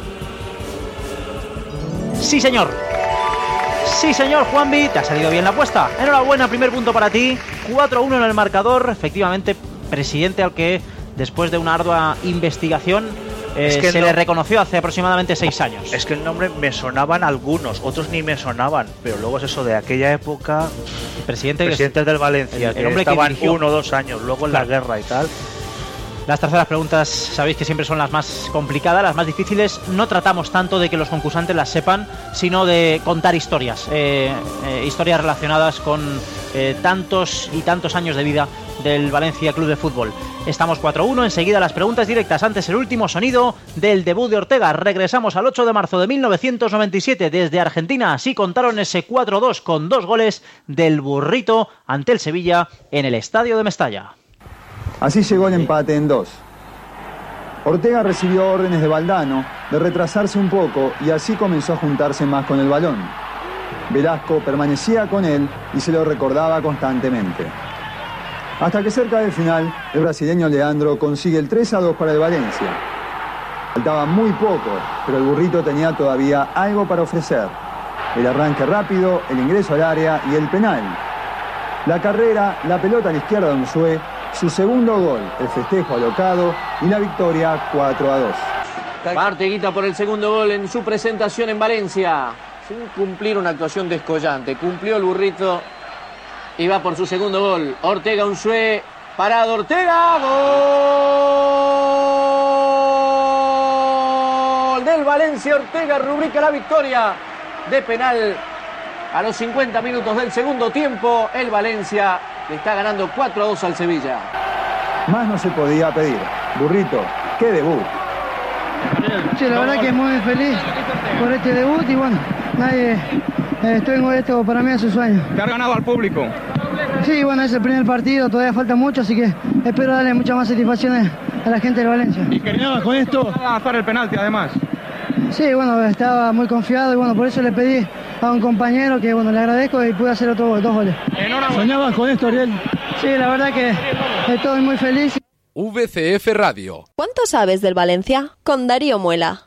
S5: Sí, señor. Sí, señor, Juanvi, te ha salido bien la apuesta. Enhorabuena, primer punto para ti. cuatro uno en el marcador. Efectivamente, presidente al que después de una ardua investigación eh,
S7: es que
S5: se
S7: no,
S5: le reconoció hace aproximadamente seis años.
S7: Es que el nombre me sonaban algunos, otros ni me sonaban, pero luego es eso de aquella época.
S5: El presidente
S7: presidentes del Valencia,
S5: el, el
S7: que
S5: hombre
S7: estaban
S5: que
S7: uno o dos años, luego en claro. la guerra y tal.
S5: Las terceras preguntas sabéis que siempre son las más complicadas, las más difíciles. No tratamos tanto de que los concursantes las sepan, sino de contar historias, eh, eh, historias relacionadas con eh, tantos y tantos años de vida del Valencia Club de Fútbol. Estamos cuatro uno, enseguida las preguntas directas. Antes el último sonido del debut de Ortega. Regresamos al ocho de marzo de mil novecientos noventa y siete desde Argentina. Así contaron ese cuatro dos con dos goles del Burrito ante el Sevilla en el estadio de Mestalla.
S2: Así llegó el empate en dos. Ortega recibió órdenes de Valdano de retrasarse un poco y así comenzó a juntarse más con el balón. Velasco permanecía con él y se lo recordaba constantemente. Hasta que cerca del final, el brasileño Leandro consigue el tres a dos para el Valencia. Faltaba muy poco, pero el Burrito tenía todavía algo para ofrecer. El arranque rápido, el ingreso al área y el penal. La carrera, la pelota a la izquierda de Unzué, su segundo gol, el festejo alocado y la victoria cuatro a dos.
S1: Parteguita por el segundo gol en su presentación en Valencia. Sin cumplir una actuación descollante. Cumplió el Burrito y va por su segundo gol. Ortega Unzué, parado Ortega. Gol del Valencia. Ortega rubrica la victoria de penal. A los cincuenta minutos del segundo tiempo, el Valencia le está ganando cuatro a dos al Sevilla.
S2: Más no se podía pedir. Burrito, qué debut.
S3: Sí, la verdad que muy feliz por este debut y bueno, nadie, eh, estoy en esto, para mí es un sueño.
S4: ¿Te has ganado al público?
S3: Sí, bueno, es el primer partido, todavía falta mucho, así que espero darle muchas más satisfacciones a la gente de Valencia.
S4: ¿Y querías con esto lanzar el penalti además?
S3: Sí, bueno, estaba muy confiado y bueno, por eso le pedí a un compañero que bueno, le agradezco y pude hacer otro, dos goles.
S4: ¿Soñabas con esto, Ariel?
S3: Sí, la verdad que estoy muy feliz.
S8: V C F Radio.
S9: ¿Cuánto sabes del Valencia? Con Darío Muela.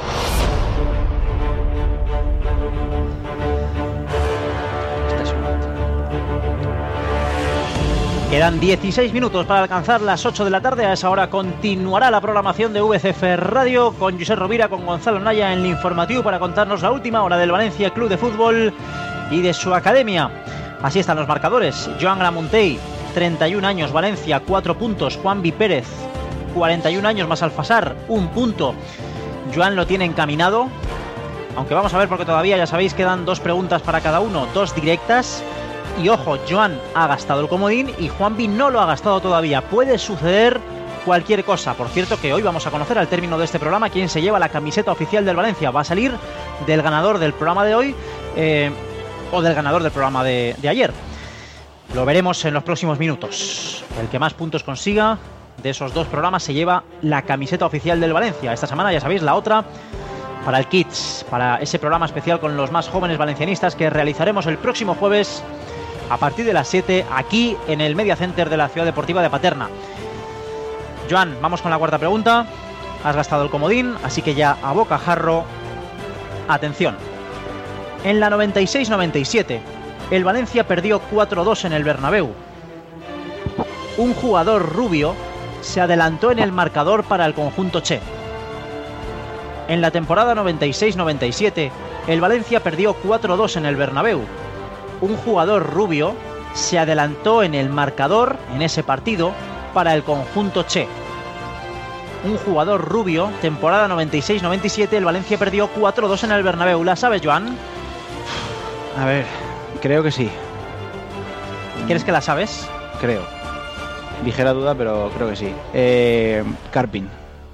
S5: Quedan dieciséis minutos para alcanzar las ocho de la tarde. A esa hora continuará la programación de V C F Radio con Josep Rovira, con Gonzalo Naya en el informativo para contarnos la última hora del Valencia Club de Fútbol y de su academia. Así están los marcadores. Joan Gramuntey, treinta y un años, Valencia, cuatro puntos. Juanvi Pérez, cuarenta y un años, Masalfasar, un punto. Joan lo tiene encaminado, aunque vamos a ver porque todavía, ya sabéis, quedan dos preguntas para cada uno, dos directas. Y ojo, Joan ha gastado el comodín y Juanvi no lo ha gastado todavía. Puede suceder cualquier cosa. Por cierto, que hoy vamos a conocer al término de este programa quién se lleva la camiseta oficial del Valencia. Va a salir del ganador del programa de hoy eh, o del ganador del programa de, de ayer. Lo veremos en los próximos minutos. El que más puntos consiga de esos dos programas se lleva la camiseta oficial del Valencia. Esta semana, ya sabéis, la otra para el Kids, para ese programa especial con los más jóvenes valencianistas que realizaremos el próximo jueves a partir de las siete, aquí en el Media Center de la Ciudad Deportiva de Paterna. Joan, vamos con la cuarta pregunta. Has gastado el comodín, así que ya a bocajarro. Atención. En la noventa y seis noventa y siete, el Valencia perdió cuatro dos en el Bernabéu. Un jugador rubio se adelantó en el marcador para el conjunto che. En la temporada noventa y seis noventa y siete, el Valencia perdió cuatro dos en el Bernabéu. Un jugador rubio se adelantó en el marcador en ese partido para el conjunto che. Un jugador rubio, temporada noventa y seis noventa y siete, el Valencia perdió cuatro dos en el Bernabéu. ¿La sabes, Joan?
S6: A ver, creo que sí.
S5: ¿Quieres que la sabes?
S6: Creo. Ligera duda, pero creo que sí. Eh, Carpin.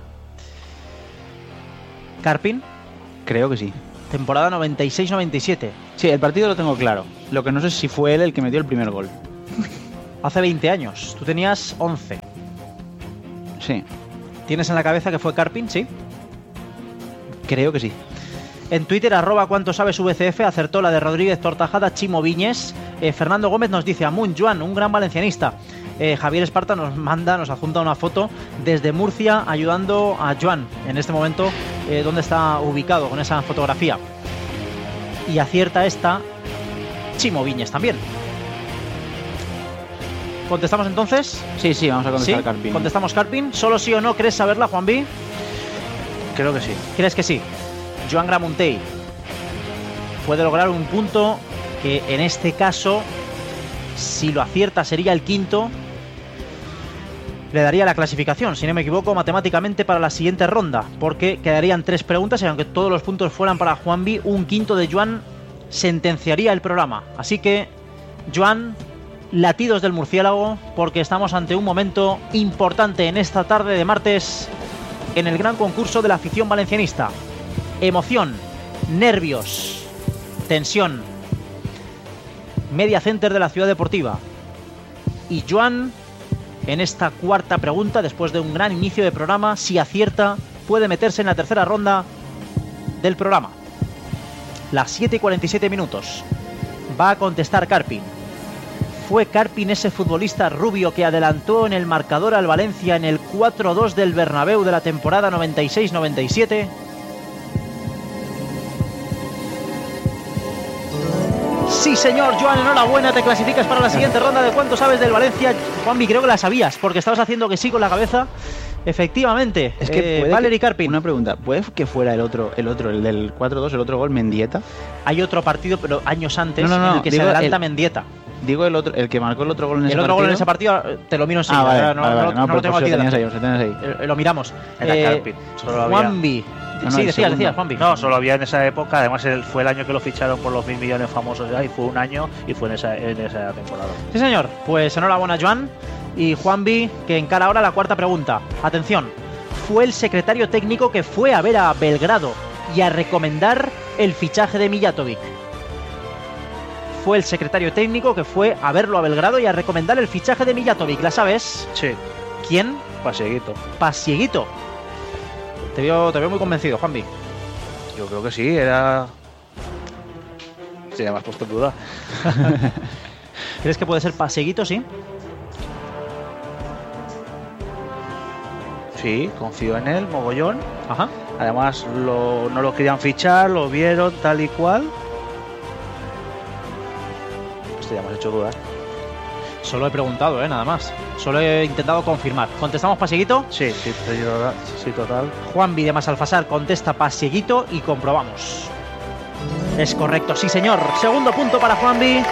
S5: ¿Carpin?
S6: Creo que sí.
S5: Temporada noventa y seis noventa y siete.
S6: Sí, el partido lo tengo claro. Lo que no sé es si fue él el que metió el primer gol.
S5: Hace veinte años. Tú tenías once.
S6: Sí.
S5: ¿Tienes en la cabeza que fue Carpin? Sí.
S6: Creo que sí.
S5: En Twitter, arroba cuánto sabes V C F, acertó la de Rodríguez Tortajada, Chimo Viñes. Eh, Fernando Gómez nos dice, Amun Joan, un gran valencianista. Eh, Javier Esparta nos manda, nos adjunta una foto desde Murcia ayudando a Joan en este momento, eh, donde está ubicado con esa fotografía. Y acierta esta Chimo Viñes también. ¿Contestamos entonces?
S6: Sí, sí, vamos a contestar
S5: ¿Sí?
S6: Carpin.
S5: ¿Contestamos Carpin? ¿Solo sí o no? ¿Crees saberla, Juanvi?
S7: Creo que sí.
S5: ¿Crees que sí? Joan Gramuntey puede lograr un punto que en este caso, si lo acierta, sería el quinto. Le daría la clasificación, si no me equivoco, matemáticamente para la siguiente ronda, porque quedarían tres preguntas y aunque todos los puntos fueran para Juanvi, un quinto de Joan sentenciaría el programa. Así que, Joan, latidos del murciélago, porque estamos ante un momento importante en esta tarde de martes en el gran concurso de la afición valencianista. Emoción, nervios, tensión. Media Center de la Ciudad Deportiva. Y Joan, en esta cuarta pregunta, después de un gran inicio de programa, si acierta, puede meterse en la tercera ronda del programa. Las siete y cuarenta y siete minutos. Va a contestar Carpin. ¿Fue Carpin ese futbolista rubio que adelantó en el marcador al Valencia en el cuatro dos del Bernabéu de la temporada noventa y seis noventa y siete? Sí, señor, Joan, enhorabuena, te clasificas para la siguiente ronda de cuánto sabes del Valencia. Juanvi, creo que la sabías, porque estabas haciendo que sí con la cabeza. Efectivamente,
S6: es que
S5: eh, Valery Carpin.
S6: Una pregunta, ¿puede que fuera el otro, el otro, el del cuatro dos, el otro gol, Mendieta?
S5: Hay otro partido, pero años antes,
S6: no, no, no,
S5: en el que
S6: digo,
S5: se adelanta
S6: el,
S5: Mendieta.
S6: Digo el otro, el que marcó el otro gol en ese
S5: partido. El otro
S6: partido.
S5: gol en ese partido, te lo miro enseguida.
S6: Ah, vale,
S5: no,
S6: vale,
S5: no,
S6: vale,
S5: no,
S6: no,
S5: no lo tengo aquí delante. Ahí,
S6: ahí.
S5: Eh, lo miramos.
S7: Era
S5: eh,
S7: Carpin. Solo había...
S5: Juanvi.
S6: No, no,
S5: sí, decías,
S7: segundo.
S5: decías, Juanvi.
S7: No, solo había en esa época. Además, el, fue el año que lo ficharon por los mil millones famosos ya, y fue un año y fue en esa, en esa temporada.
S5: Sí, señor. Pues enhorabuena, Joan. Y Juanvi, que encara ahora la cuarta pregunta. Atención. Fue el secretario técnico que fue a ver a Belgrado y a recomendar el fichaje de Mijatovic. Fue el secretario técnico que fue a verlo a Belgrado y a recomendar el fichaje de Mijatovic. ¿La sabes?
S7: Sí.
S5: ¿Quién?
S7: Pasieguito.
S5: Pasieguito. Te veo, te veo muy convencido, Juanvi.
S7: Yo creo que sí, era... Sí, ya me has puesto en duda.
S5: ¿Crees que puede ser Pasieguito, sí?
S7: Sí, confío en él, mogollón.
S5: Ajá.
S7: Además, lo, no lo querían fichar, lo vieron tal y cual. Esto ya me has hecho dudas.
S5: Solo he preguntado, ¿eh? Nada más. Solo he intentado confirmar. ¿Contestamos Pasieguito?
S7: Sí, sí, sí, total. Sí, total.
S5: Juanvi de Masalfasar contesta Pasieguito y comprobamos. Es correcto, sí, señor. Segundo punto para Juanvi.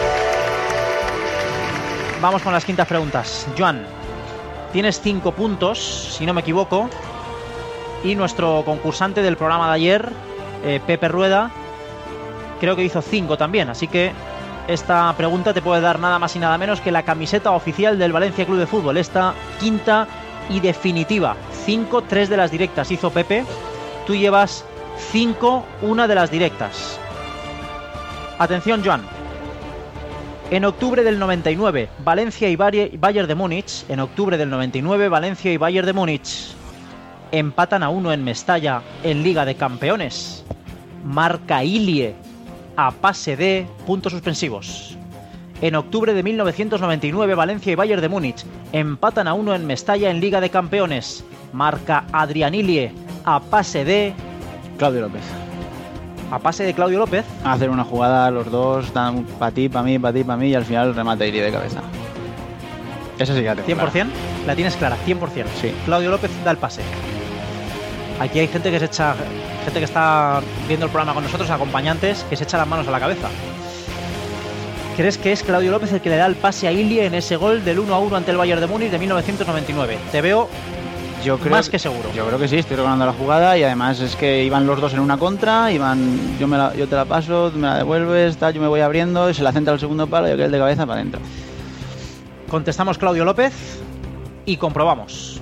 S5: Vamos con las quintas preguntas. Joan, tienes cinco puntos, si no me equivoco. Y nuestro concursante del programa de ayer, eh, Pepe Rueda, creo que hizo cinco también. Así que esta pregunta te puede dar nada más y nada menos que la camiseta oficial del Valencia Club de Fútbol. Esta quinta y definitiva. cinco, tres de las directas hizo Pepe. Tú llevas cinco, una de las directas. Atención, Joan. En octubre del noventa y nueve, Valencia y Bayern de Múnich. En octubre del noventa y nueve, Valencia y Bayern de Múnich empatan a uno en Mestalla en Liga de Campeones. Marca Ilie a pase de puntos suspensivos. En octubre de mil novecientos noventa y nueve, Valencia y Bayern de Múnich empatan a uno en Mestalla en Liga de Campeones. Marca Adrián Ilie a pase de...
S6: Claudio López.
S5: A pase de Claudio López.
S6: A hacer una jugada los dos, para ti, para mí, para ti, para mí, y al final remata Ilie de cabeza. Esa sí que la tengo
S5: ¿cien por ciento?
S6: clara.
S5: La tienes clara, cien por ciento.
S6: Sí.
S5: Claudio López da el pase. Aquí hay gente que se echa, gente que está viendo el programa con nosotros, acompañantes, que se echa las manos a la cabeza. ¿Crees que es Claudio López el que le da el pase a Ilie en ese gol del uno a uno ante el Bayern de Múnich de mil novecientos noventa y nueve? Te veo
S6: yo creo
S5: más
S6: que,
S5: que seguro.
S6: Yo creo que sí, estoy recordando la jugada y además es que iban los dos en una contra, iban, yo, me la, yo te la paso, tú me la devuelves, tal, yo me voy abriendo, y se la centra al segundo palo y aquel de cabeza para adentro.
S5: Contestamos Claudio López y comprobamos.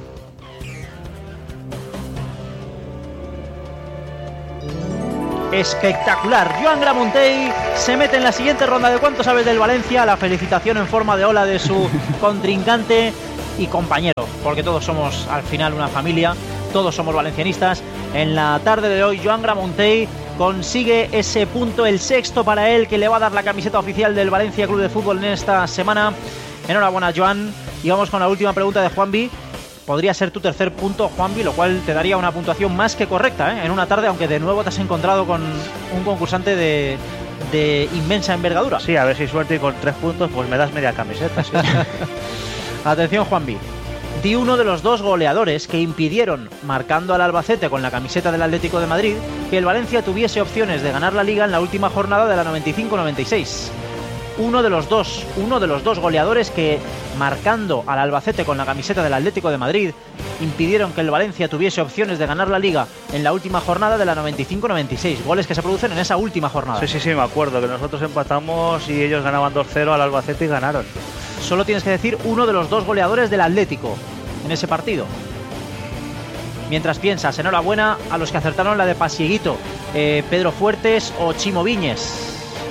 S5: Espectacular. Joan Gramuntey se mete en la siguiente ronda de ¿Cuánto sabes del Valencia? La felicitación en forma de ola de su contrincante y compañero, porque todos somos al final una familia, todos somos valencianistas. En la tarde de hoy, Joan Gramuntey consigue ese punto, el sexto para él, que le va a dar la camiseta oficial del Valencia Club de Fútbol en esta semana. Enhorabuena, Joan. Y vamos con la última pregunta de Juanvi. Podría ser tu tercer punto, Juanvi, lo cual te daría una puntuación más que correcta, ¿eh? En una tarde, aunque de nuevo te has encontrado con un concursante de, de inmensa envergadura.
S7: Sí, a ver si suerte y con tres puntos pues me das media camiseta. Sí.
S5: Atención, Juanvi. Di uno de los dos goleadores que impidieron, marcando al Albacete con la camiseta del Atlético de Madrid, que el Valencia tuviese opciones de ganar la Liga en la última jornada de la noventa y cinco noventa y seis. Uno de los dos, uno de los dos goleadores que, marcando al Albacete con la camiseta del Atlético de Madrid, impidieron que el Valencia tuviese opciones de ganar la Liga en la última jornada de la noventa y cinco noventa y seis. Goles que se producen en esa última jornada.
S7: Sí, sí, sí, me acuerdo que nosotros empatamos y ellos ganaban dos cero al Albacete y ganaron.
S5: Solo tienes que decir uno de los dos goleadores del Atlético en ese partido. Mientras piensas, enhorabuena a los que acertaron la de Pasieguito, eh, Pedro Fuertes o Chimo Viñes.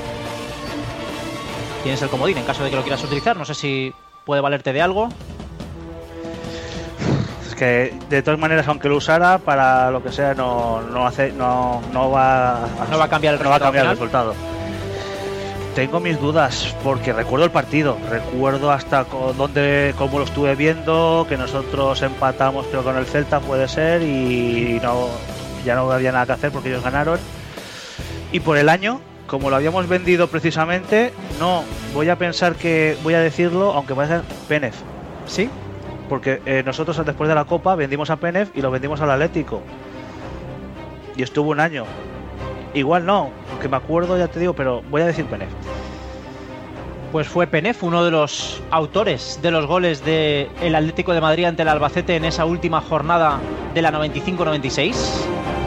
S5: Tienes el comodín en caso de que lo quieras utilizar. No sé si puede valerte de algo.
S7: Es que de todas maneras, aunque lo usara, para lo que sea no, no hace no, no va a,
S5: no va a cambiar el
S7: no va a cambiar el
S5: resultado.
S7: resultado. Tengo mis dudas porque recuerdo el partido, recuerdo hasta con dónde, cómo lo estuve viendo, que nosotros empatamos creo con el Celta puede ser y no ya no había nada que hacer porque ellos ganaron. Y por el año, como lo habíamos vendido precisamente, no, voy a pensar que, voy a decirlo, aunque va a ser Penef.
S5: ¿Sí?
S7: Porque eh, nosotros después de la Copa vendimos a Penef y lo vendimos al Atlético. Y estuvo un año. Igual no, aunque me acuerdo, ya te digo, pero voy a decir Penef.
S5: Pues fue Penef, uno de los autores de los goles del Atlético de Madrid ante el Albacete en esa última jornada de la noventa y cinco noventa y seis.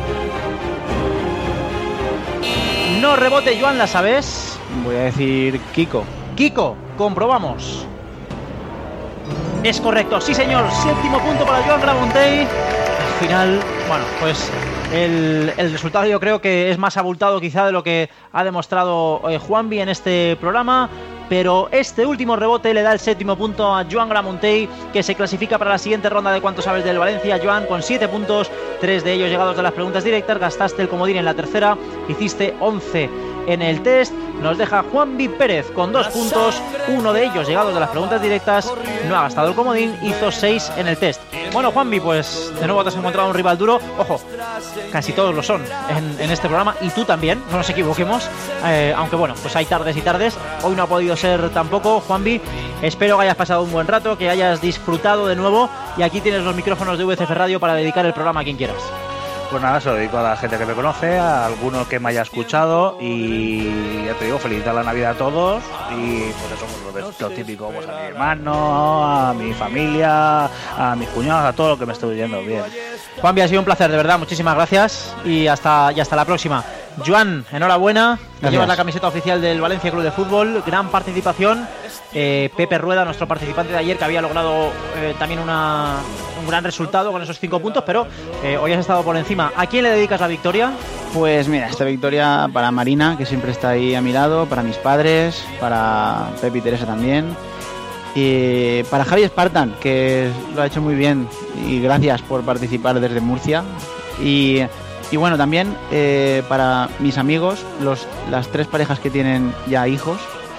S5: No rebote, Joan, ¿la sabes?
S6: Voy a decir Kiko.
S5: Kiko, comprobamos. Es correcto, sí señor, séptimo punto para Joan Gramuntey. Al final, bueno, pues el, el resultado yo creo que es más abultado quizá de lo que ha demostrado eh, Juanvi en este programa. Pero este último rebote le da el séptimo punto a Joan Gramuntey, que se clasifica para la siguiente ronda de ¿Cuánto sabes del Valencia? Joan, con siete puntos, tres de ellos llegados de las preguntas directas, gastaste el comodín en la tercera, hiciste once en el test. Nos deja Juanvi Pérez con dos puntos, uno de ellos llegados de las preguntas directas, no ha gastado el comodín, hizo seis en el test. Bueno, Juanvi, pues de nuevo te has encontrado un rival duro. Ojo, casi todos lo son en, en este programa, y tú también, no nos equivoquemos, eh, aunque bueno, pues hay tardes y tardes. Hoy no ha podido ser tampoco, Juanvi. Espero que hayas pasado un buen rato, que hayas disfrutado de nuevo, y aquí tienes los micrófonos de V C F Radio para dedicar el programa a quien quieras.
S7: Pues nada, se lo dedico a la gente que me conoce, a alguno que me haya escuchado, y ya te digo, felicitar la Navidad a todos, y pues eso, pues, lo, lo típico, pues a mi hermano, a mi familia, a mis cuñados, a todo lo que me estoy oyendo bien.
S5: Juanvi, ha sido un placer, de verdad, muchísimas gracias, y hasta, y hasta la próxima. Joan, enhorabuena, te llevas la camiseta oficial del Valencia Club de Fútbol, gran participación. eh, Pepe Rueda, nuestro participante de ayer, que había logrado eh, también una, un gran resultado con esos cinco puntos, pero eh, hoy has estado por encima. ¿A quién le dedicas la victoria?
S6: Pues mira, esta victoria para Marina, que siempre está ahí a mi lado, para mis padres, para Pepe y Teresa también, y para Javi Espartan, que lo ha hecho muy bien, y gracias por participar desde Murcia. Y, y bueno, también eh, para mis amigos, los, las tres parejas que tienen ya hijos,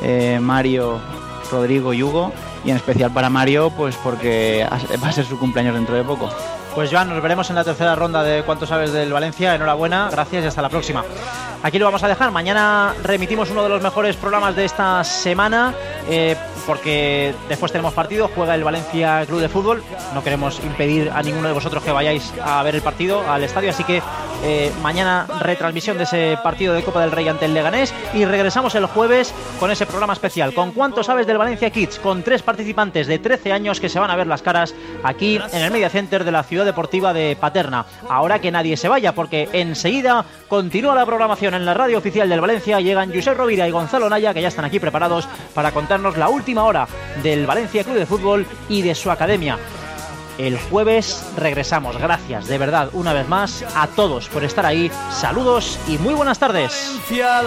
S6: eh, Mario, Rodrigo y Hugo, y en especial para Mario, pues porque va a ser su cumpleaños dentro de poco.
S5: Pues Joan, nos veremos en la tercera ronda de Cuánto Sabes del Valencia. Enhorabuena, gracias y hasta la próxima. Aquí lo vamos a dejar. Mañana remitimos uno de los mejores programas de esta semana, eh, porque después tenemos partido, juega el Valencia Club de Fútbol. No queremos impedir a ninguno de vosotros que vayáis a ver el partido al estadio, así que eh, mañana retransmisión de ese partido de Copa del Rey ante el Leganés, y regresamos el jueves con ese programa especial, con Cuánto Sabes del Valencia Kids, con tres participantes de trece años que se van a ver las caras aquí en el Media Center de la Ciudad Deportiva de Paterna. Ahora que nadie se vaya, porque enseguida continúa la programación en la radio oficial del Valencia. Llegan Josep Rovira y Gonzalo Naya, que ya están aquí preparados para contarnos la última hora del Valencia Club de Fútbol y de su academia. El jueves regresamos. Gracias de verdad una vez más a todos por estar ahí. Saludos y muy buenas tardes.